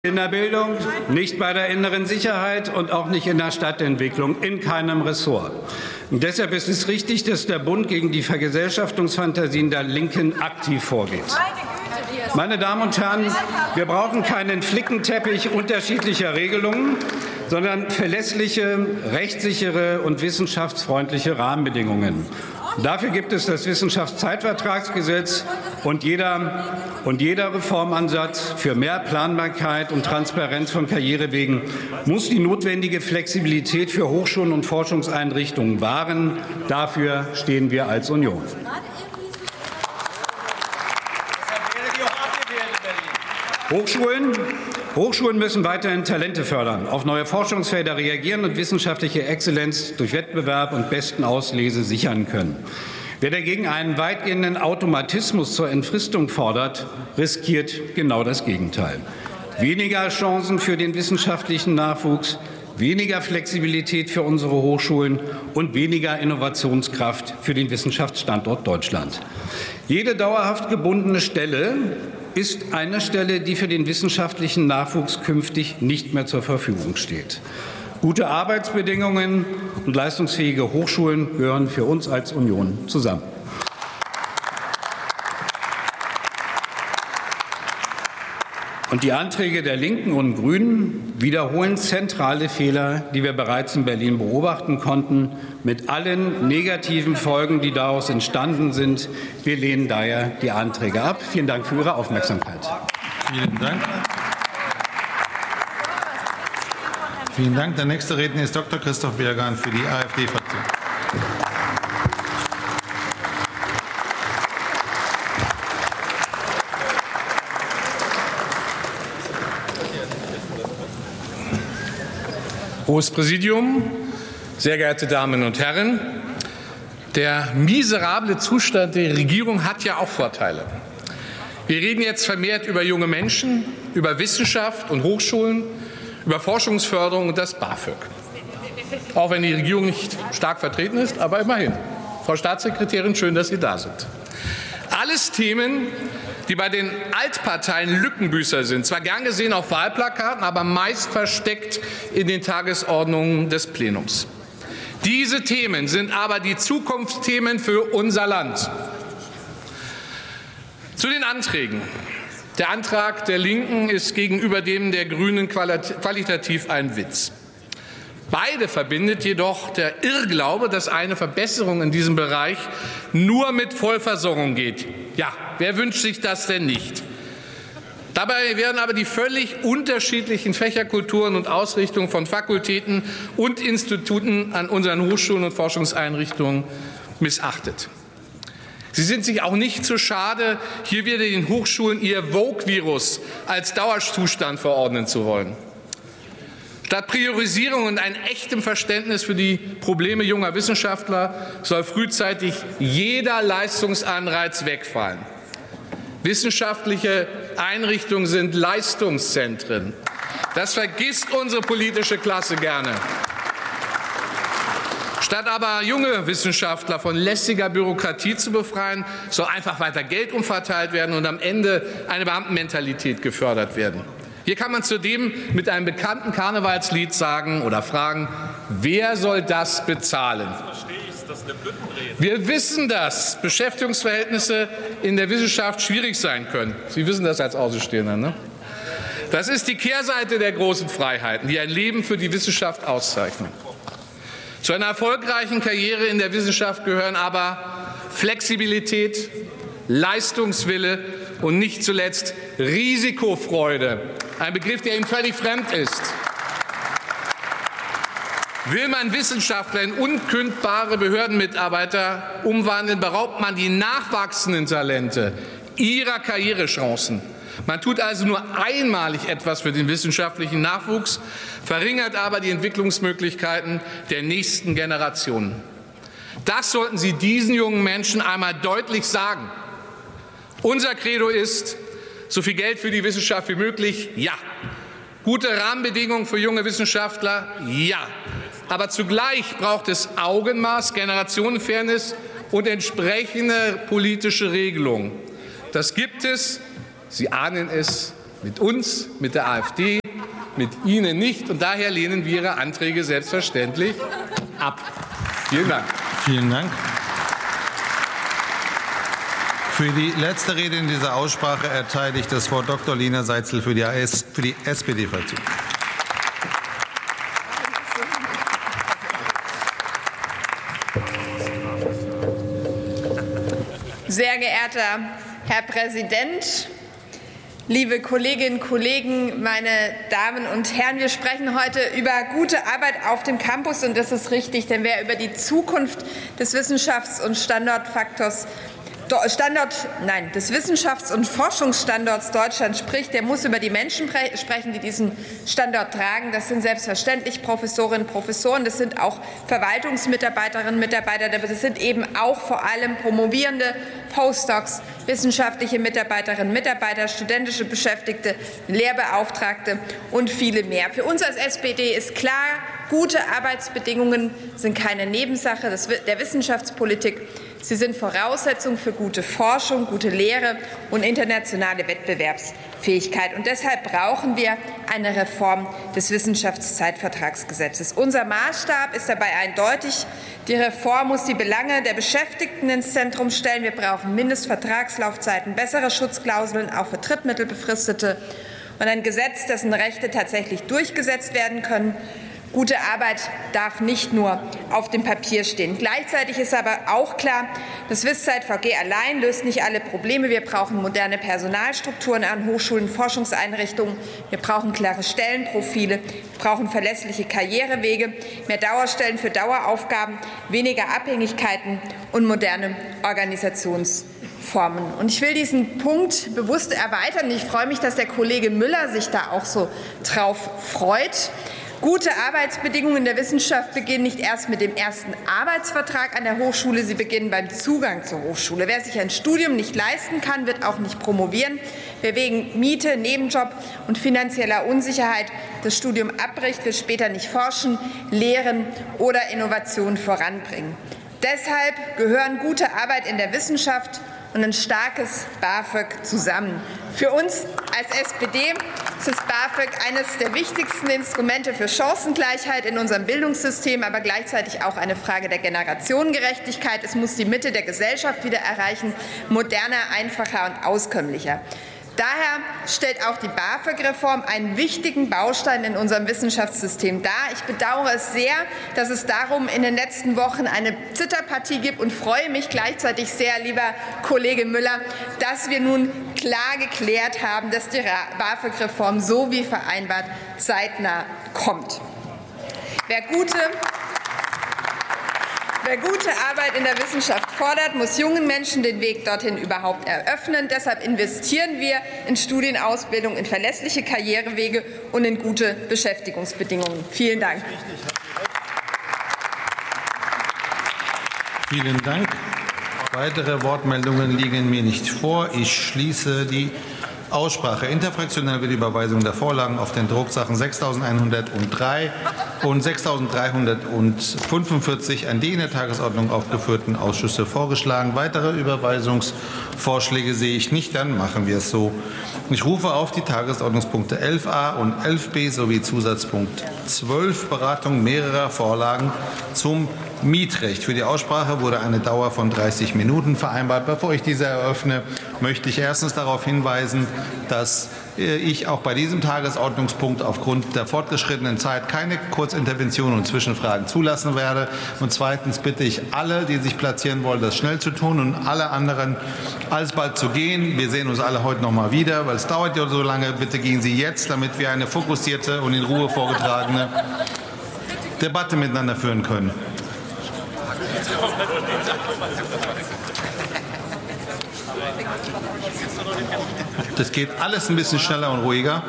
In der Bildung, nicht bei der inneren Sicherheit und auch nicht in der Stadtentwicklung, in keinem Ressort. Und deshalb ist es richtig, dass der Bund gegen die Vergesellschaftungsfantasien der Linken aktiv vorgeht. Meine Damen und Herren, wir brauchen keinen Flickenteppich unterschiedlicher Regelungen, sondern verlässliche, rechtssichere und wissenschaftsfreundliche Rahmenbedingungen. Dafür gibt es das Wissenschaftszeitvertragsgesetz und jeder Reformansatz für mehr Planbarkeit und Transparenz von Karrierewegen muss die notwendige Flexibilität für Hochschulen und Forschungseinrichtungen wahren. Dafür stehen wir als Union. Hochschulen müssen weiterhin Talente fördern, auf neue Forschungsfelder reagieren und wissenschaftliche Exzellenz durch Wettbewerb und besten Auslese sichern können. Wer dagegen einen weitgehenden Automatismus zur Entfristung fordert, riskiert genau das Gegenteil. Weniger Chancen für den wissenschaftlichen Nachwuchs, weniger Flexibilität für unsere Hochschulen und weniger Innovationskraft für den Wissenschaftsstandort Deutschland. Jede dauerhaft gebundene Stelle ist eine Stelle, die für den wissenschaftlichen Nachwuchs künftig nicht mehr zur Verfügung steht. Gute Arbeitsbedingungen und leistungsfähige Hochschulen gehören für uns als Union zusammen. Und die Anträge der Linken und Grünen wiederholen zentrale Fehler, die wir bereits in Berlin beobachten konnten, mit allen negativen Folgen, die daraus entstanden sind. Wir lehnen daher die Anträge ab. Vielen Dank für Ihre Aufmerksamkeit. Vielen Dank. Vielen Dank. Der nächste Redner ist Dr. Christoph Bergan für die AfD-Fraktion. Hohes Präsidium, sehr geehrte Damen und Herren! Der miserable Zustand der Regierung hat ja auch Vorteile. Wir reden jetzt vermehrt über junge Menschen, über Wissenschaft und Hochschulen, über Forschungsförderung und das BAföG. Auch wenn die Regierung nicht stark vertreten ist, aber immerhin. Frau Staatssekretärin, schön, dass Sie da sind. Alles Themen, die bei den Altparteien Lückenbüßer sind, zwar gern gesehen auf Wahlplakaten, aber meist versteckt in den Tagesordnungen des Plenums. Diese Themen sind aber die Zukunftsthemen für unser Land. Zu den Anträgen. Der Antrag der Linken ist gegenüber dem der Grünen qualitativ ein Witz. Beide verbindet jedoch der Irrglaube, dass eine Verbesserung in diesem Bereich nur mit Vollversorgung geht. Ja, wer wünscht sich das denn nicht? Dabei werden aber die völlig unterschiedlichen Fächerkulturen und Ausrichtungen von Fakultäten und Instituten an unseren Hochschulen und Forschungseinrichtungen missachtet. Sie sind sich auch nicht zu schade, hier wieder den Hochschulen ihr Vogue-Virus als Dauerzustand verordnen zu wollen. Statt Priorisierung und einem echten Verständnis für die Probleme junger Wissenschaftler soll frühzeitig jeder Leistungsanreiz wegfallen. Wissenschaftliche Einrichtungen sind Leistungszentren. Das vergisst unsere politische Klasse gerne. Statt aber junge Wissenschaftler von lästiger Bürokratie zu befreien, soll einfach weiter Geld umverteilt werden und am Ende eine Beamtenmentalität gefördert werden. Hier kann man zudem mit einem bekannten Karnevalslied sagen oder fragen, wer soll das bezahlen? Wir wissen, dass Beschäftigungsverhältnisse in der Wissenschaft schwierig sein können. Sie wissen das als Außenstehender, ne? Das ist die Kehrseite der großen Freiheiten, die ein Leben für die Wissenschaft auszeichnen. Zu einer erfolgreichen Karriere in der Wissenschaft gehören aber Flexibilität, Leistungswille und nicht zuletzt Risikofreude. Ein Begriff, der Ihnen völlig fremd ist. Will man Wissenschaftler in unkündbare Behördenmitarbeiter umwandeln, beraubt man die nachwachsenden Talente ihrer Karrierechancen. Man tut also nur einmalig etwas für den wissenschaftlichen Nachwuchs, verringert aber die Entwicklungsmöglichkeiten der nächsten Generationen. Das sollten Sie diesen jungen Menschen einmal deutlich sagen. Unser Credo ist, so viel Geld für die Wissenschaft wie möglich, ja. Gute Rahmenbedingungen für junge Wissenschaftler, ja. Aber zugleich braucht es Augenmaß, Generationenfairness und entsprechende politische Regelungen. Das gibt es, Sie ahnen es, Mit uns, mit der AfD, mit Ihnen nicht. Und daher lehnen wir Ihre Anträge selbstverständlich ab. Vielen Dank. Vielen Dank. Für die letzte Rede in dieser Aussprache erteile ich das Wort Dr. Lina Seitzel für die SPD-Fraktion. Sehr geehrter Herr Präsident, liebe Kolleginnen und Kollegen, meine Damen und Herren! Wir sprechen heute über gute Arbeit auf dem Campus, und das ist richtig, denn wer über die Zukunft des Wissenschafts- und des Wissenschafts- und Forschungsstandorts Deutschland spricht, der muss über die Menschen sprechen, die diesen Standort tragen. Das sind selbstverständlich Professorinnen und Professoren, das sind auch Verwaltungsmitarbeiterinnen und Mitarbeiter, das sind eben auch vor allem Promovierende, Postdocs, wissenschaftliche Mitarbeiterinnen und Mitarbeiter, studentische Beschäftigte, Lehrbeauftragte und viele mehr. Für uns als SPD ist klar, gute Arbeitsbedingungen sind keine Nebensache der Wissenschaftspolitik. Sie sind Voraussetzung für gute Forschung, gute Lehre und internationale Wettbewerbsfähigkeit. Und deshalb brauchen wir eine Reform des Wissenschaftszeitvertragsgesetzes. Unser Maßstab ist dabei eindeutig. Die Reform muss die Belange der Beschäftigten ins Zentrum stellen. Wir brauchen Mindestvertragslaufzeiten, bessere Schutzklauseln, auch für Drittmittelbefristete, und ein Gesetz, dessen Rechte tatsächlich durchgesetzt werden können. Gute Arbeit darf nicht nur auf dem Papier stehen. Gleichzeitig ist aber auch klar, das WISZeit-VG allein löst nicht alle Probleme. Wir brauchen moderne Personalstrukturen an Hochschulen, Forschungseinrichtungen. Wir brauchen klare Stellenprofile. Wir brauchen verlässliche Karrierewege, mehr Dauerstellen für Daueraufgaben, weniger Abhängigkeiten und moderne Organisationsformen. Und ich will diesen Punkt bewusst erweitern. Ich freue mich, dass der Kollege Müller sich da auch so drauf freut. Gute Arbeitsbedingungen in der Wissenschaft beginnen nicht erst mit dem ersten Arbeitsvertrag an der Hochschule, sie beginnen beim Zugang zur Hochschule. Wer sich ein Studium nicht leisten kann, wird auch nicht promovieren. Wer wegen Miete, Nebenjob und finanzieller Unsicherheit das Studium abbricht, wird später nicht forschen, lehren oder Innovationen voranbringen. Deshalb gehören gute Arbeit in der Wissenschaft und ein starkes BAföG zusammen. Für uns als SPD ist das BAföG eines der wichtigsten Instrumente für Chancengleichheit in unserem Bildungssystem, aber gleichzeitig auch eine Frage der Generationengerechtigkeit. Es muss die Mitte der Gesellschaft wieder erreichen, moderner, einfacher und auskömmlicher. Daher stellt auch die BAföG-Reform einen wichtigen Baustein in unserem Wissenschaftssystem dar. Ich bedauere es sehr, dass es darum in den letzten Wochen eine Zitterpartie gibt, und freue mich gleichzeitig sehr, lieber Kollege Müller, dass wir nun klar geklärt haben, dass die BAföG-Reform so wie vereinbart zeitnah kommt. Wer gute Arbeit in der Wissenschaft fordert, muss jungen Menschen den Weg dorthin überhaupt eröffnen. Deshalb investieren wir in Studienausbildung, in verlässliche Karrierewege und in gute Beschäftigungsbedingungen. Vielen Dank. Vielen Dank. Weitere Wortmeldungen liegen mir nicht vor. Ich schließe die Aussprache. Interfraktionell wird die Überweisung der Vorlagen auf den Drucksachen 6.103 und 6.345 an die in der Tagesordnung aufgeführten Ausschüsse vorgeschlagen. Weitere Überweisungsvorschläge sehe ich nicht. Dann machen wir es so. Ich rufe auf die Tagesordnungspunkte 11a und 11b sowie Zusatzpunkt 12, Beratung mehrerer Vorlagen zum Mietrecht. Für die Aussprache wurde eine Dauer von 30 Minuten vereinbart. Bevor ich diese eröffne, möchte ich erstens darauf hinweisen, dass ich auch bei diesem Tagesordnungspunkt aufgrund der fortgeschrittenen Zeit keine Kurzinterventionen und Zwischenfragen zulassen werde. Und zweitens bitte ich alle, die sich platzieren wollen, das schnell zu tun, und alle anderen alsbald zu gehen. Wir sehen uns alle heute noch mal wieder, weil es dauert ja so lange. Bitte gehen Sie jetzt, damit wir eine fokussierte und in Ruhe vorgetragene Debatte miteinander führen können. Das geht alles ein bisschen schneller und ruhiger.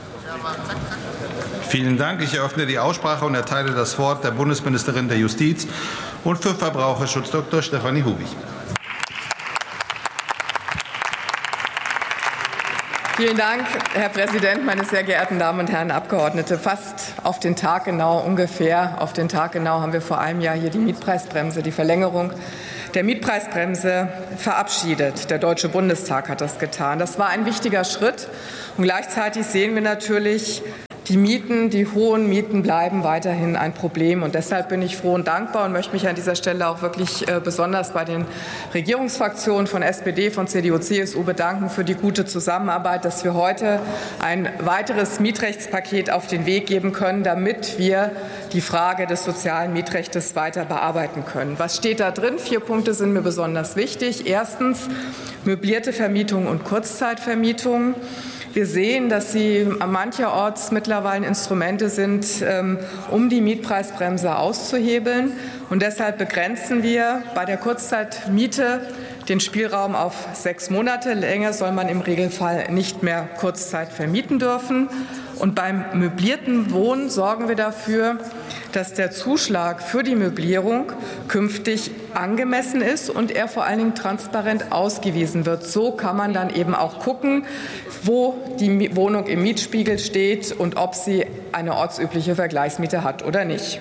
Vielen Dank. Ich eröffne die Aussprache und erteile das Wort der Bundesministerin der Justiz und für Verbraucherschutz, Dr. Stefanie Hubig. Vielen Dank, Herr Präsident, meine sehr geehrten Damen und Herren Abgeordnete. Fast auf den Tag genau, ungefähr auf den Tag genau, haben wir vor einem Jahr hier die Mietpreisbremse, die Verlängerung der Mietpreisbremse verabschiedet. Der Deutsche Bundestag hat das getan. Das war ein wichtiger Schritt. Und gleichzeitig sehen wir natürlich, die hohen Mieten bleiben weiterhin ein Problem. Und deshalb bin ich froh und dankbar und möchte mich an dieser Stelle auch wirklich besonders bei den Regierungsfraktionen von SPD, von CDU, CSU bedanken für die gute Zusammenarbeit, dass wir heute ein weiteres Mietrechtspaket auf den Weg geben können, damit wir die Frage des sozialen Mietrechts weiter bearbeiten können. Was steht da drin? 4 Punkte sind mir besonders wichtig. Erstens möblierte Vermietung und Kurzzeitvermietung. Wir sehen, dass sie mancherorts mittlerweile Instrumente sind, um die Mietpreisbremse auszuhebeln. Und deshalb begrenzen wir bei der Kurzzeitmiete den Spielraum auf 6 Monate. Länger soll man im Regelfall nicht mehr Kurzzeit vermieten dürfen. Und beim möblierten Wohnen sorgen wir dafür, dass der Zuschlag für die Möblierung künftig angemessen ist und er vor allen Dingen transparent ausgewiesen wird. So kann man dann eben auch gucken, wo die Wohnung im Mietspiegel steht und ob sie eine ortsübliche Vergleichsmiete hat oder nicht.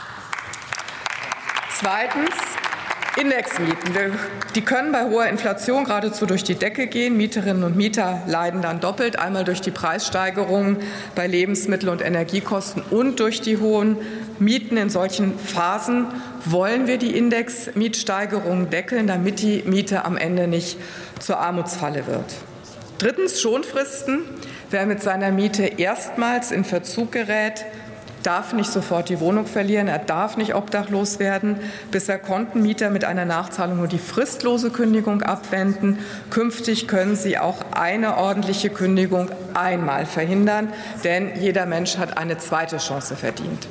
Zweitens, Indexmieten. Die können bei hoher Inflation geradezu durch die Decke gehen. Mieterinnen und Mieter leiden dann doppelt, einmal durch die Preissteigerungen bei Lebensmittel- und Energiekosten und durch die hohen Mieten. In solchen Phasen wollen wir die Indexmietsteigerungen deckeln, damit die Miete am Ende nicht zur Armutsfalle wird. Drittens, Schonfristen. Wer mit seiner Miete erstmals in Verzug gerät, darf nicht sofort die Wohnung verlieren, er darf nicht obdachlos werden. Bisher konnten Mieter mit einer Nachzahlung nur die fristlose Kündigung abwenden. Künftig können sie auch eine ordentliche Kündigung einmal verhindern, denn jeder Mensch hat eine zweite Chance verdient.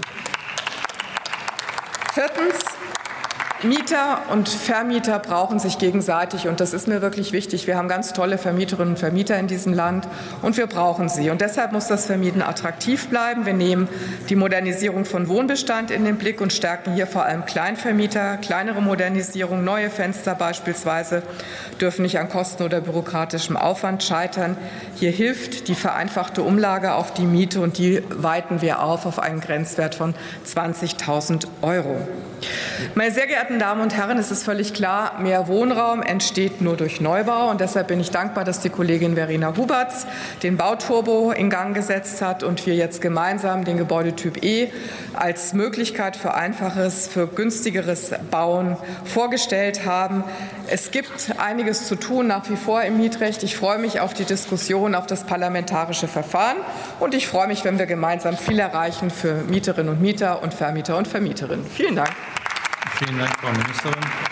Viertens, Mieter und Vermieter brauchen sich gegenseitig, und das ist mir wirklich wichtig. Wir haben ganz tolle Vermieterinnen und Vermieter in diesem Land, und wir brauchen sie. Und deshalb muss das Vermieten attraktiv bleiben. Wir nehmen die Modernisierung von Wohnbestand in den Blick und stärken hier vor allem Kleinvermieter. Kleinere Modernisierung, neue Fenster beispielsweise, dürfen nicht an Kosten oder bürokratischem Aufwand scheitern. Hier hilft die vereinfachte Umlage auf die Miete, und die weiten wir auf einen Grenzwert von 20.000 €. Meine sehr geehrten Damen und Herren, es ist völlig klar, mehr Wohnraum entsteht nur durch Neubau. Und deshalb bin ich dankbar, dass die Kollegin Verena Huberts den Bauturbo in Gang gesetzt hat und wir jetzt gemeinsam den Gebäudetyp E als Möglichkeit für einfaches, für günstigeres Bauen vorgestellt haben. Es gibt einiges zu tun nach wie vor im Mietrecht. Ich freue mich auf die Diskussion, auf das parlamentarische Verfahren. Und ich freue mich, wenn wir gemeinsam viel erreichen für Mieterinnen und Mieter und Vermieter und Vermieterinnen. Vielen Dank. Vielen Dank, Frau Ministerin.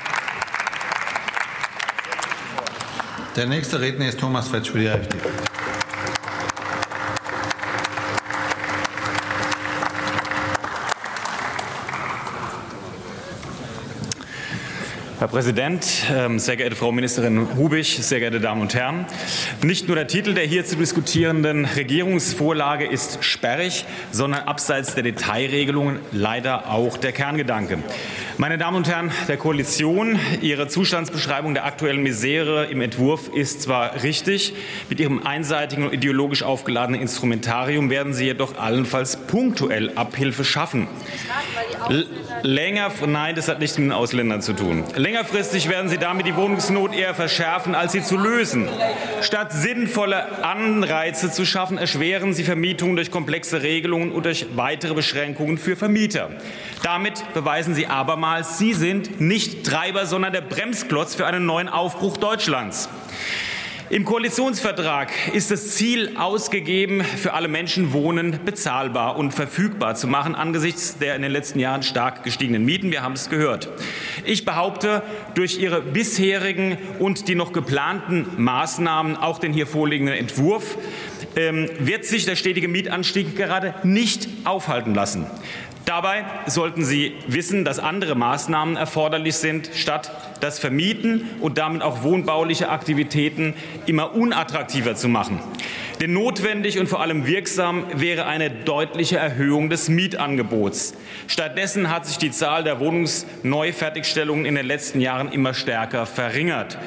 Der nächste Redner ist Thomas Fetsch für die AfD. Herr Präsident, sehr geehrte Frau Ministerin Hubig, sehr geehrte Damen und Herren! Nicht nur der Titel der hier zu diskutierenden Regierungsvorlage ist sperrig, sondern abseits der Detailregelungen leider auch der Kerngedanke. Meine Damen und Herren der Koalition, Ihre Zustandsbeschreibung der aktuellen Misere im Entwurf ist zwar richtig, mit Ihrem einseitigen und ideologisch aufgeladenen Instrumentarium werden Sie jedoch allenfalls punktuell Abhilfe schaffen. Nein, das hat nichts mit den Ausländern zu tun. Längerfristig werden Sie damit die Wohnungsnot eher verschärfen, als sie zu lösen. Statt sinnvolle Anreize zu schaffen, erschweren Sie Vermietungen durch komplexe Regelungen und durch weitere Beschränkungen für Vermieter. Damit beweisen Sie abermals, Sie sind nicht Treiber, sondern der Bremsklotz für einen neuen Aufbruch Deutschlands. Im Koalitionsvertrag ist das Ziel ausgegeben, für alle Menschen Wohnen bezahlbar und verfügbar zu machen, angesichts der in den letzten Jahren stark gestiegenen Mieten. Wir haben es gehört. Ich behaupte, durch Ihre bisherigen und die noch geplanten Maßnahmen, auch den hier vorliegenden Entwurf, wird sich der stetige Mietanstieg gerade nicht aufhalten lassen. Dabei sollten Sie wissen, dass andere Maßnahmen erforderlich sind, statt das Vermieten und damit auch wohnbauliche Aktivitäten immer unattraktiver zu machen. Denn notwendig und vor allem wirksam wäre eine deutliche Erhöhung des Mietangebots. Stattdessen hat sich die Zahl der Wohnungsneufertigstellungen in den letzten Jahren immer stärker verringert.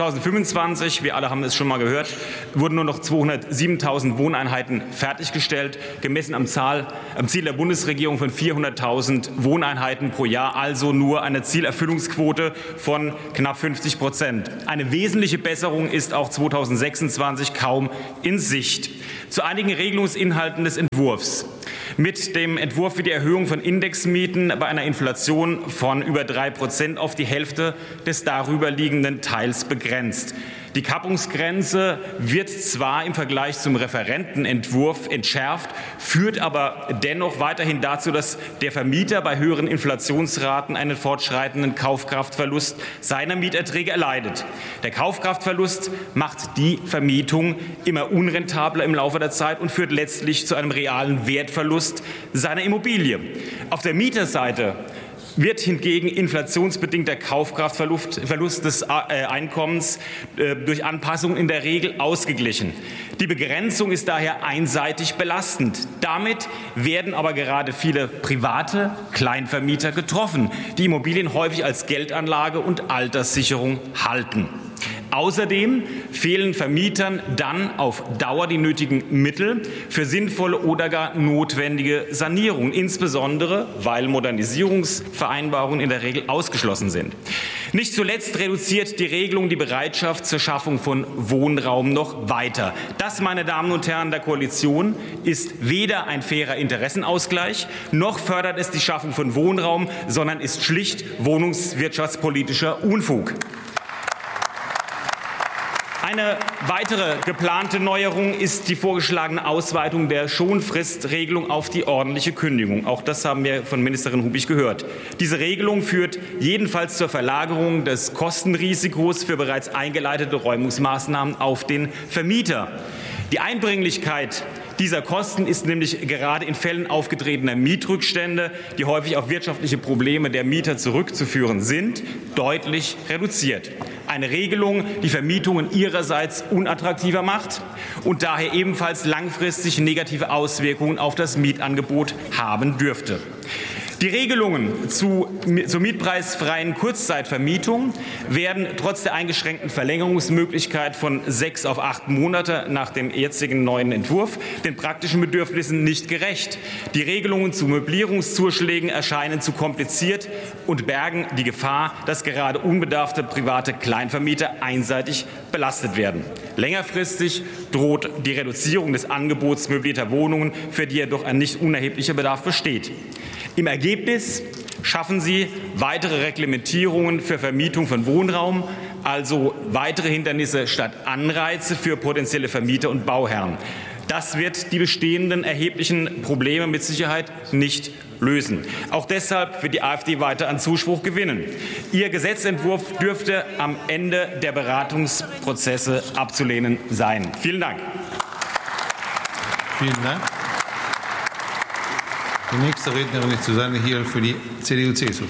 2025, wir alle haben es schon mal gehört, wurden nur noch 207.000 Wohneinheiten fertiggestellt, gemessen am Ziel der Bundesregierung von 400.000 Wohneinheiten pro Jahr, also nur eine Zielerfüllungsquote von knapp 50%. Eine wesentliche Besserung ist auch 2026 kaum in Sicht. Zu einigen Regelungsinhalten des Entwurfs. Mit dem Entwurf wird die Erhöhung von Indexmieten bei einer Inflation von über 3% auf die Hälfte des darüber liegenden Teils begrenzt. Die Kappungsgrenze wird zwar im Vergleich zum Referentenentwurf entschärft, führt aber dennoch weiterhin dazu, dass der Vermieter bei höheren Inflationsraten einen fortschreitenden Kaufkraftverlust seiner Mieterträge erleidet. Der Kaufkraftverlust macht die Vermietung immer unrentabler im Laufe der Zeit und führt letztlich zu einem realen Wertverlust seiner Immobilie. Auf der Mieterseite wird hingegen inflationsbedingter Kaufkraftverlust des Einkommens durch Anpassungen in der Regel ausgeglichen. Die Begrenzung ist daher einseitig belastend. Damit werden aber gerade viele private Kleinvermieter getroffen, die Immobilien häufig als Geldanlage und Alterssicherung halten. Außerdem fehlen Vermietern dann auf Dauer die nötigen Mittel für sinnvolle oder gar notwendige Sanierungen, insbesondere weil Modernisierungsvereinbarungen in der Regel ausgeschlossen sind. Nicht zuletzt reduziert die Regelung die Bereitschaft zur Schaffung von Wohnraum noch weiter. Das, meine Damen und Herren der Koalition, ist weder ein fairer Interessenausgleich, noch fördert es die Schaffung von Wohnraum, sondern ist schlicht wohnungswirtschaftspolitischer Unfug. Eine weitere geplante Neuerung ist die vorgeschlagene Ausweitung der Schonfristregelung auf die ordentliche Kündigung. Auch das haben wir von Ministerin Hubig gehört. Diese Regelung führt jedenfalls zur Verlagerung des Kostenrisikos für bereits eingeleitete Räumungsmaßnahmen auf den Vermieter. Die Einbringlichkeit dieser Kosten ist nämlich gerade in Fällen aufgetretener Mietrückstände, die häufig auf wirtschaftliche Probleme der Mieter zurückzuführen sind, deutlich reduziert. Eine Regelung, die Vermietungen ihrerseits unattraktiver macht und daher ebenfalls langfristig negative Auswirkungen auf das Mietangebot haben dürfte. Die Regelungen zur mietpreisfreien Kurzzeitvermietung werden trotz der eingeschränkten Verlängerungsmöglichkeit von 6 auf 8 Monate nach dem jetzigen neuen Entwurf den praktischen Bedürfnissen nicht gerecht. Die Regelungen zu Möblierungszuschlägen erscheinen zu kompliziert und bergen die Gefahr, dass gerade unbedarfte private Kleinvermieter einseitig belastet werden. Längerfristig droht die Reduzierung des Angebots möblierter Wohnungen, für die jedoch ein nicht unerheblicher Bedarf besteht. Im Ergebnis schaffen Sie weitere Reglementierungen für Vermietung von Wohnraum, also weitere Hindernisse statt Anreize für potenzielle Vermieter und Bauherren. Das wird die bestehenden erheblichen Probleme mit Sicherheit nicht lösen. Auch deshalb wird die AfD weiter an Zuspruch gewinnen. Ihr Gesetzentwurf dürfte am Ende der Beratungsprozesse abzulehnen sein. Vielen Dank. Vielen Dank. Die nächste Rednerin ist Susanne Hiel für die CDU-CSU.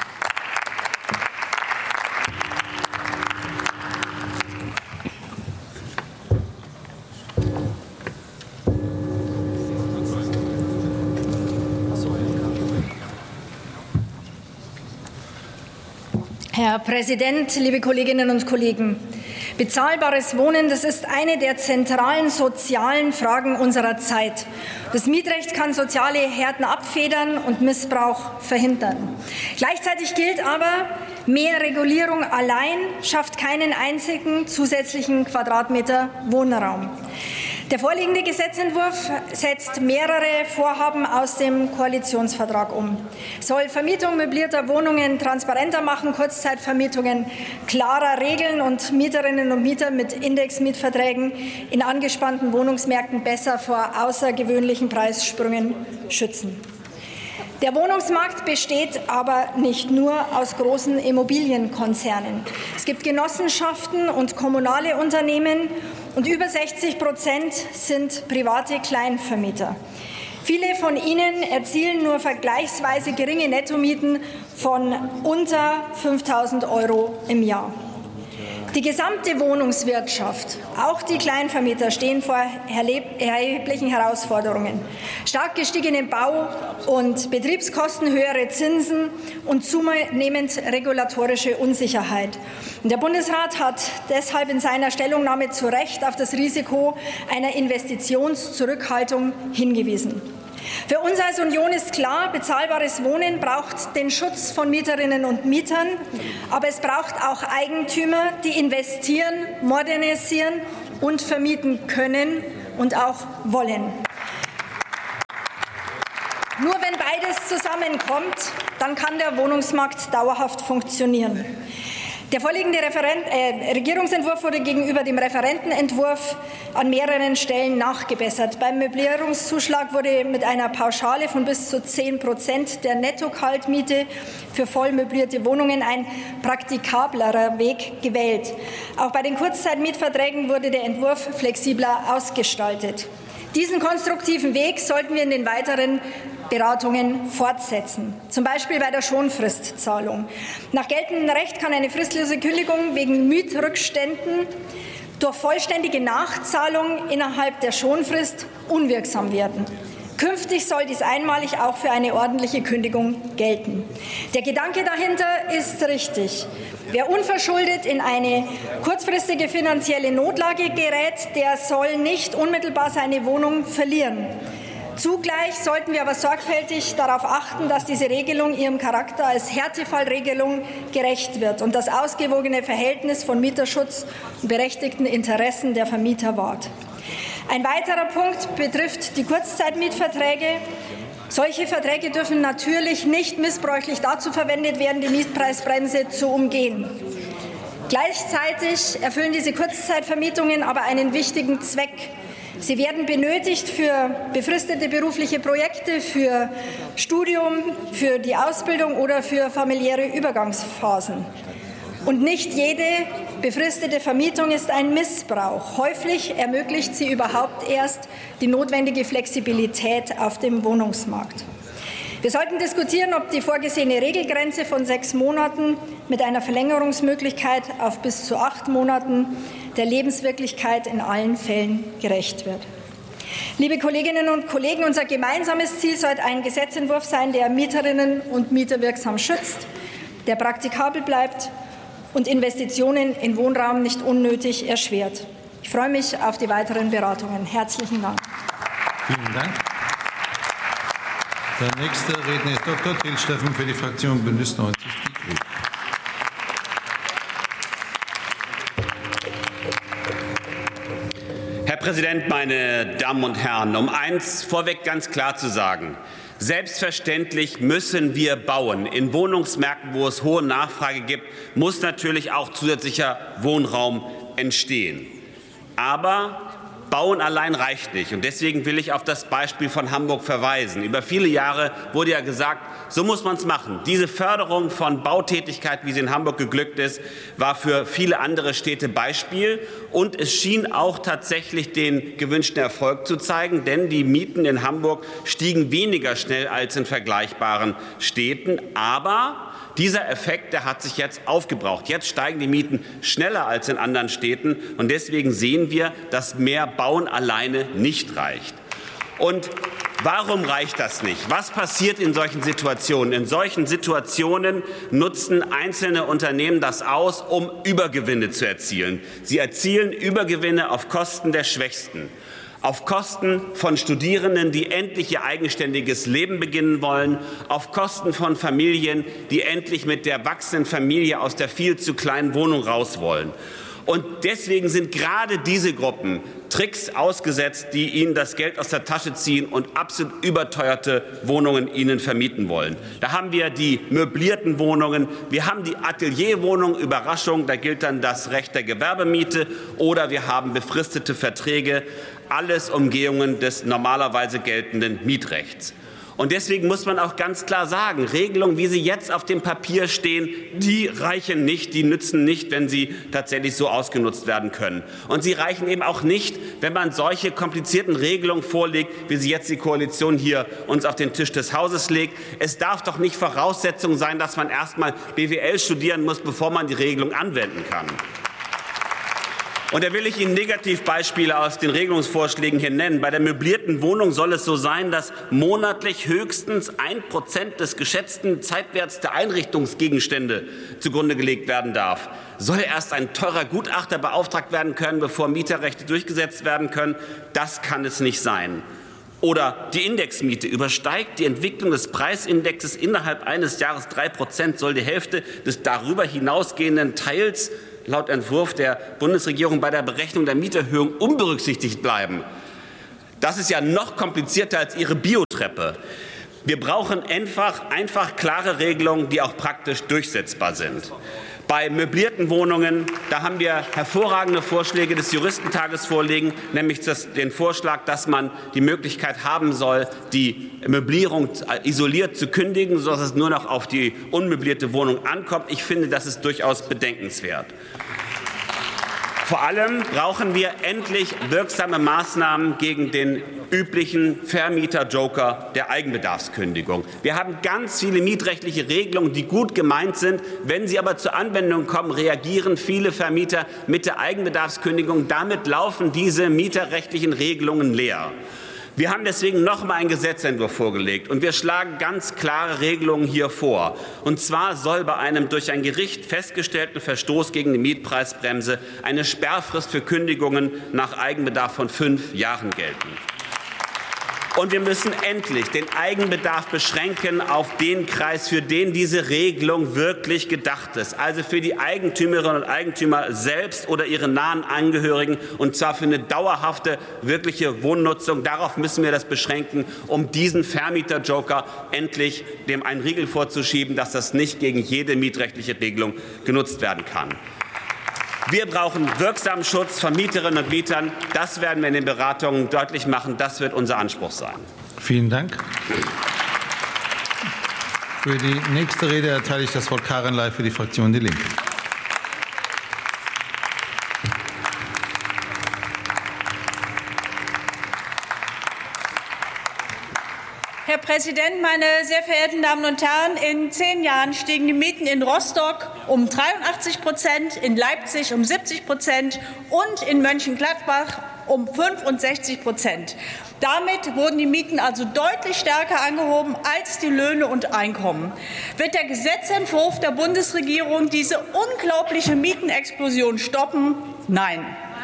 Herr Präsident, liebe Kolleginnen und Kollegen! Bezahlbares Wohnen, das ist eine der zentralen sozialen Fragen unserer Zeit. Das Mietrecht kann soziale Härten abfedern und Missbrauch verhindern. Gleichzeitig gilt aber, mehr Regulierung allein schafft keinen einzigen zusätzlichen Quadratmeter Wohnraum. Der vorliegende Gesetzentwurf setzt mehrere Vorhaben aus dem Koalitionsvertrag um. Soll Vermietung möblierter Wohnungen transparenter machen, Kurzzeitvermietungen klarer regeln und Mieterinnen und Mieter mit Indexmietverträgen in angespannten Wohnungsmärkten besser vor außergewöhnlichen Preissprüngen schützen. Der Wohnungsmarkt besteht aber nicht nur aus großen Immobilienkonzernen. Es gibt Genossenschaften und kommunale Unternehmen und über 60% sind private Kleinvermieter. Viele von ihnen erzielen nur vergleichsweise geringe Nettomieten von unter 5.000 € im Jahr. Die gesamte Wohnungswirtschaft, auch die Kleinvermieter, stehen vor erheblichen Herausforderungen. Stark gestiegene Bau- und Betriebskosten, höhere Zinsen und zunehmend regulatorische Unsicherheit. Und der Bundesrat hat deshalb in seiner Stellungnahme zu Recht auf das Risiko einer Investitionszurückhaltung hingewiesen. Für uns als Union ist klar, bezahlbares Wohnen braucht den Schutz von Mieterinnen und Mietern, aber es braucht auch Eigentümer, die investieren, modernisieren und vermieten können und auch wollen. Nur wenn beides zusammenkommt, dann kann der Wohnungsmarkt dauerhaft funktionieren. Der vorliegende Regierungsentwurf wurde gegenüber dem Referentenentwurf an mehreren Stellen nachgebessert. Beim Möblierungszuschlag wurde mit einer Pauschale von bis zu 10% der Netto-Kaltmiete für voll möblierte Wohnungen ein praktikablerer Weg gewählt. Auch bei den Kurzzeitmietverträgen wurde der Entwurf flexibler ausgestaltet. Diesen konstruktiven Weg sollten wir in den weiteren Beratungen fortsetzen, zum Beispiel bei der Schonfristzahlung. Nach geltendem Recht kann eine fristlose Kündigung wegen Mietrückständen durch vollständige Nachzahlung innerhalb der Schonfrist unwirksam werden. Künftig soll dies einmalig auch für eine ordentliche Kündigung gelten. Der Gedanke dahinter ist richtig. Wer unverschuldet in eine kurzfristige finanzielle Notlage gerät, der soll nicht unmittelbar seine Wohnung verlieren. Zugleich sollten wir aber sorgfältig darauf achten, dass diese Regelung ihrem Charakter als Härtefallregelung gerecht wird und das ausgewogene Verhältnis von Mieterschutz und berechtigten Interessen der Vermieter wahrt. Ein weiterer Punkt betrifft die Kurzzeitmietverträge. Solche Verträge dürfen natürlich nicht missbräuchlich dazu verwendet werden, die Mietpreisbremse zu umgehen. Gleichzeitig erfüllen diese Kurzzeitvermietungen aber einen wichtigen Zweck. Sie werden benötigt für befristete berufliche Projekte, für Studium, für die Ausbildung oder für familiäre Übergangsphasen. Und nicht jede befristete Vermietung ist ein Missbrauch. Häufig ermöglicht sie überhaupt erst die notwendige Flexibilität auf dem Wohnungsmarkt. Wir sollten diskutieren, ob die vorgesehene Regelgrenze von 6 Monaten mit einer Verlängerungsmöglichkeit auf bis zu 8 Monaten der Lebenswirklichkeit in allen Fällen gerecht wird. Liebe Kolleginnen und Kollegen, unser gemeinsames Ziel sollte ein Gesetzentwurf sein, der Mieterinnen und Mieter wirksam schützt, der praktikabel bleibt und Investitionen in Wohnraum nicht unnötig erschwert. Ich freue mich auf die weiteren Beratungen. Herzlichen Dank. Vielen Dank. Der nächste Redner ist Dr. Till Steffen für die Fraktion Bündnis 90 Die Grünen. Herr Präsident, meine Damen und Herren! Um eins vorweg ganz klar zu sagen: Selbstverständlich müssen wir bauen. In Wohnungsmärkten, wo es hohe Nachfrage gibt, muss natürlich auch zusätzlicher Wohnraum entstehen. Aber Bauen allein reicht nicht. Und deswegen will ich auf das Beispiel von Hamburg verweisen. Über viele Jahre wurde ja gesagt, so muss man es machen. Diese Förderung von Bautätigkeit, wie sie in Hamburg geglückt ist, war für viele andere Städte Beispiel. Und es schien auch tatsächlich den gewünschten Erfolg zu zeigen, denn die Mieten in Hamburg stiegen weniger schnell als in vergleichbaren Städten. Aber dieser Effekt, der hat sich jetzt aufgebraucht. Jetzt steigen die Mieten schneller als in anderen Städten. Und deswegen sehen wir, dass mehr Bauen alleine nicht reicht. Und warum reicht das nicht? Was passiert in solchen Situationen? In solchen Situationen nutzen einzelne Unternehmen das aus, um Übergewinne zu erzielen. Sie erzielen Übergewinne auf Kosten der Schwächsten. Auf Kosten von Studierenden, die endlich ihr eigenständiges Leben beginnen wollen, auf Kosten von Familien, die endlich mit der wachsenden Familie aus der viel zu kleinen Wohnung raus wollen. Und deswegen sind gerade diese Gruppen Tricks ausgesetzt, die ihnen das Geld aus der Tasche ziehen und absolut überteuerte Wohnungen ihnen vermieten wollen. Da haben wir die möblierten Wohnungen, wir haben die Atelierwohnungen, Überraschung, da gilt dann das Recht der Gewerbemiete, oder wir haben befristete Verträge, alles Umgehungen des normalerweise geltenden Mietrechts. Und deswegen muss man auch ganz klar sagen, Regelungen, wie sie jetzt auf dem Papier stehen, die reichen nicht, die nützen nicht, wenn sie tatsächlich so ausgenutzt werden können. Und sie reichen eben auch nicht, wenn man solche komplizierten Regelungen vorlegt, wie sie jetzt die Koalition hier uns auf den Tisch des Hauses legt. Es darf doch nicht Voraussetzung sein, dass man erst mal BWL studieren muss, bevor man die Regelung anwenden kann. Und da will ich Ihnen Negativbeispiele aus den Regelungsvorschlägen hier nennen. Bei der möblierten Wohnung soll es so sein, dass monatlich höchstens 1% des geschätzten Zeitwerts der Einrichtungsgegenstände zugrunde gelegt werden darf. Soll erst ein teurer Gutachter beauftragt werden können, bevor Mieterrechte durchgesetzt werden können? Das kann es nicht sein. Oder die Indexmiete. Übersteigt die Entwicklung des Preisindexes innerhalb eines Jahres 3%, soll die Hälfte des darüber hinausgehenden Teils laut Entwurf der Bundesregierung bei der Berechnung der Mieterhöhung unberücksichtigt bleiben. Das ist ja noch komplizierter als Ihre Biotreppe. Wir brauchen einfach klare Regelungen, die auch praktisch durchsetzbar sind. Bei möblierten Wohnungen, da haben wir hervorragende Vorschläge des Juristentages vorliegen, nämlich den Vorschlag, dass man die Möglichkeit haben soll, die Möblierung isoliert zu kündigen, sodass es nur noch auf die unmöblierte Wohnung ankommt. Ich finde, das ist durchaus bedenkenswert. Vor allem brauchen wir endlich wirksame Maßnahmen gegen den üblichen Vermieter-Joker der Eigenbedarfskündigung. Wir haben ganz viele mietrechtliche Regelungen, die gut gemeint sind. Wenn sie aber zur Anwendung kommen, reagieren viele Vermieter mit der Eigenbedarfskündigung. Damit laufen diese mieterrechtlichen Regelungen leer. Wir haben deswegen noch einmal einen Gesetzentwurf vorgelegt, und wir schlagen ganz klare Regelungen hier vor. Und zwar soll bei einem durch ein Gericht festgestellten Verstoß gegen die Mietpreisbremse eine Sperrfrist für Kündigungen nach Eigenbedarf von 5 Jahren gelten. Und wir müssen endlich den Eigenbedarf beschränken auf den Kreis, für den diese Regelung wirklich gedacht ist, also für die Eigentümerinnen und Eigentümer selbst oder ihre nahen Angehörigen, und zwar für eine dauerhafte, wirkliche Wohnnutzung. Darauf müssen wir das beschränken, um diesen Vermieter-Joker endlich dem einen Riegel vorzuschieben, dass das nicht gegen jede mietrechtliche Regelung genutzt werden kann. Wir brauchen wirksamen Schutz von Mieterinnen und Mietern. Das werden wir in den Beratungen deutlich machen. Das wird unser Anspruch sein. Vielen Dank. Für die nächste Rede erteile ich das Wort Karin Ley für die Fraktion Die Linke. Herr Präsident, meine sehr verehrten Damen und Herren! In 10 Jahren stiegen die Mieten in Rostock um 83%, in Leipzig um 70% und in Mönchengladbach um 65%. Damit wurden die Mieten also deutlich stärker angehoben als die Löhne und Einkommen. Wird der Gesetzentwurf der Bundesregierung diese unglaubliche Mietenexplosion stoppen? Nein.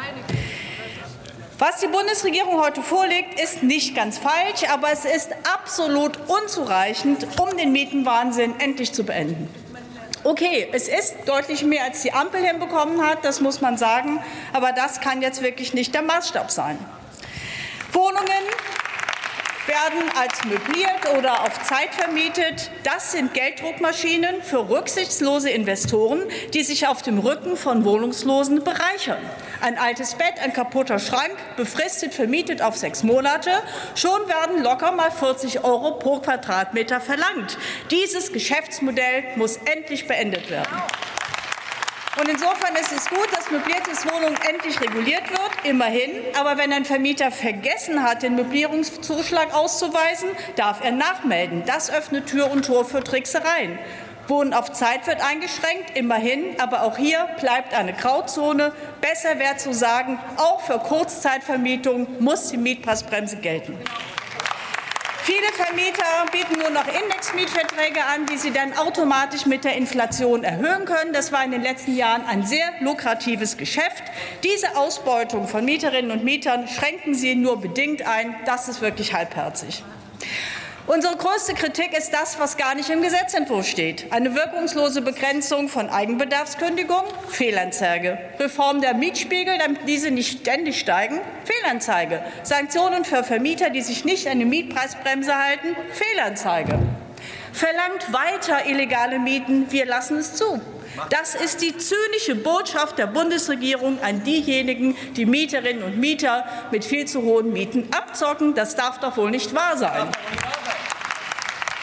Was die Bundesregierung heute vorlegt, ist nicht ganz falsch, aber es ist absolut unzureichend, um den Mietenwahnsinn endlich zu beenden. Okay, es ist deutlich mehr, als die Ampel hinbekommen hat, das muss man sagen, aber das kann jetzt wirklich nicht der Maßstab sein. Wohnungen werden als möbliert oder auf Zeit vermietet. Das sind Gelddruckmaschinen für rücksichtslose Investoren, die sich auf dem Rücken von Wohnungslosen bereichern. Ein altes Bett, ein kaputter Schrank, befristet vermietet auf 6 Monate. Schon werden locker mal 40 € pro Quadratmeter verlangt. Dieses Geschäftsmodell muss endlich beendet werden. Und insofern ist es gut, dass möbliertes Wohnungen endlich reguliert wird, immerhin. Aber wenn ein Vermieter vergessen hat, den Möblierungszuschlag auszuweisen, darf er nachmelden. Das öffnet Tür und Tor für Tricksereien. Wohnen auf Zeit wird eingeschränkt, immerhin. Aber auch hier bleibt eine Grauzone. Besser wäre zu sagen, auch für Kurzzeitvermietung muss die Mietpreisbremse gelten. Viele Vermieter bieten nur noch Indexmietverträge an, die sie dann automatisch mit der Inflation erhöhen können. Das war in den letzten Jahren ein sehr lukratives Geschäft. Diese Ausbeutung von Mieterinnen und Mietern schränken Sie nur bedingt ein. Das ist wirklich halbherzig. Unsere größte Kritik ist das, was gar nicht im Gesetzentwurf steht. Eine wirkungslose Begrenzung von Eigenbedarfskündigung, Fehlanzeige. Reform der Mietspiegel, damit diese nicht ständig steigen, Fehlanzeige. Sanktionen für Vermieter, die sich nicht an die Mietpreisbremse halten, Fehlanzeige. Verlangt weiter illegale Mieten, wir lassen es zu. Das ist die zynische Botschaft der Bundesregierung an diejenigen, die Mieterinnen und Mieter mit viel zu hohen Mieten abzocken. Das darf doch wohl nicht wahr sein.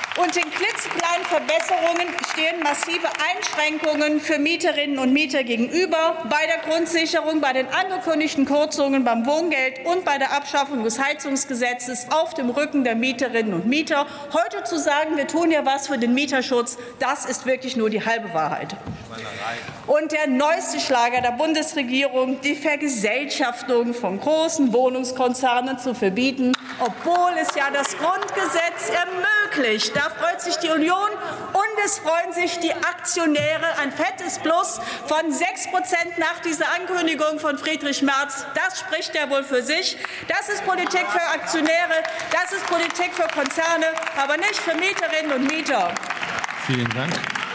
Und den klitzekleinen Verbesserungen stehen massive Einschränkungen für Mieterinnen und Mieter gegenüber, bei der Grundsicherung, bei den angekündigten Kürzungen beim Wohngeld und bei der Abschaffung des Heizungsgesetzes auf dem Rücken der Mieterinnen und Mieter. Heute zu sagen, wir tun ja was für den Mieterschutz, das ist wirklich nur die halbe Wahrheit. Und der neueste Schlager der Bundesregierung, die Vergesellschaftung von großen Wohnungskonzernen zu verbieten, obwohl es ja das Grundgesetz ermöglicht. Da freut sich die Union und es freuen sich die Aktionäre. Ein fettes Plus von 6% nach dieser Ankündigung von Friedrich Merz. Das spricht ja wohl für sich. Das ist Politik für Aktionäre, das ist Politik für Konzerne, aber nicht für Mieterinnen und Mieter. Vielen Dank.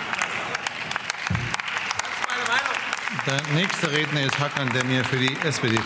Der nächste Redner ist Hakan Demir für die SPD.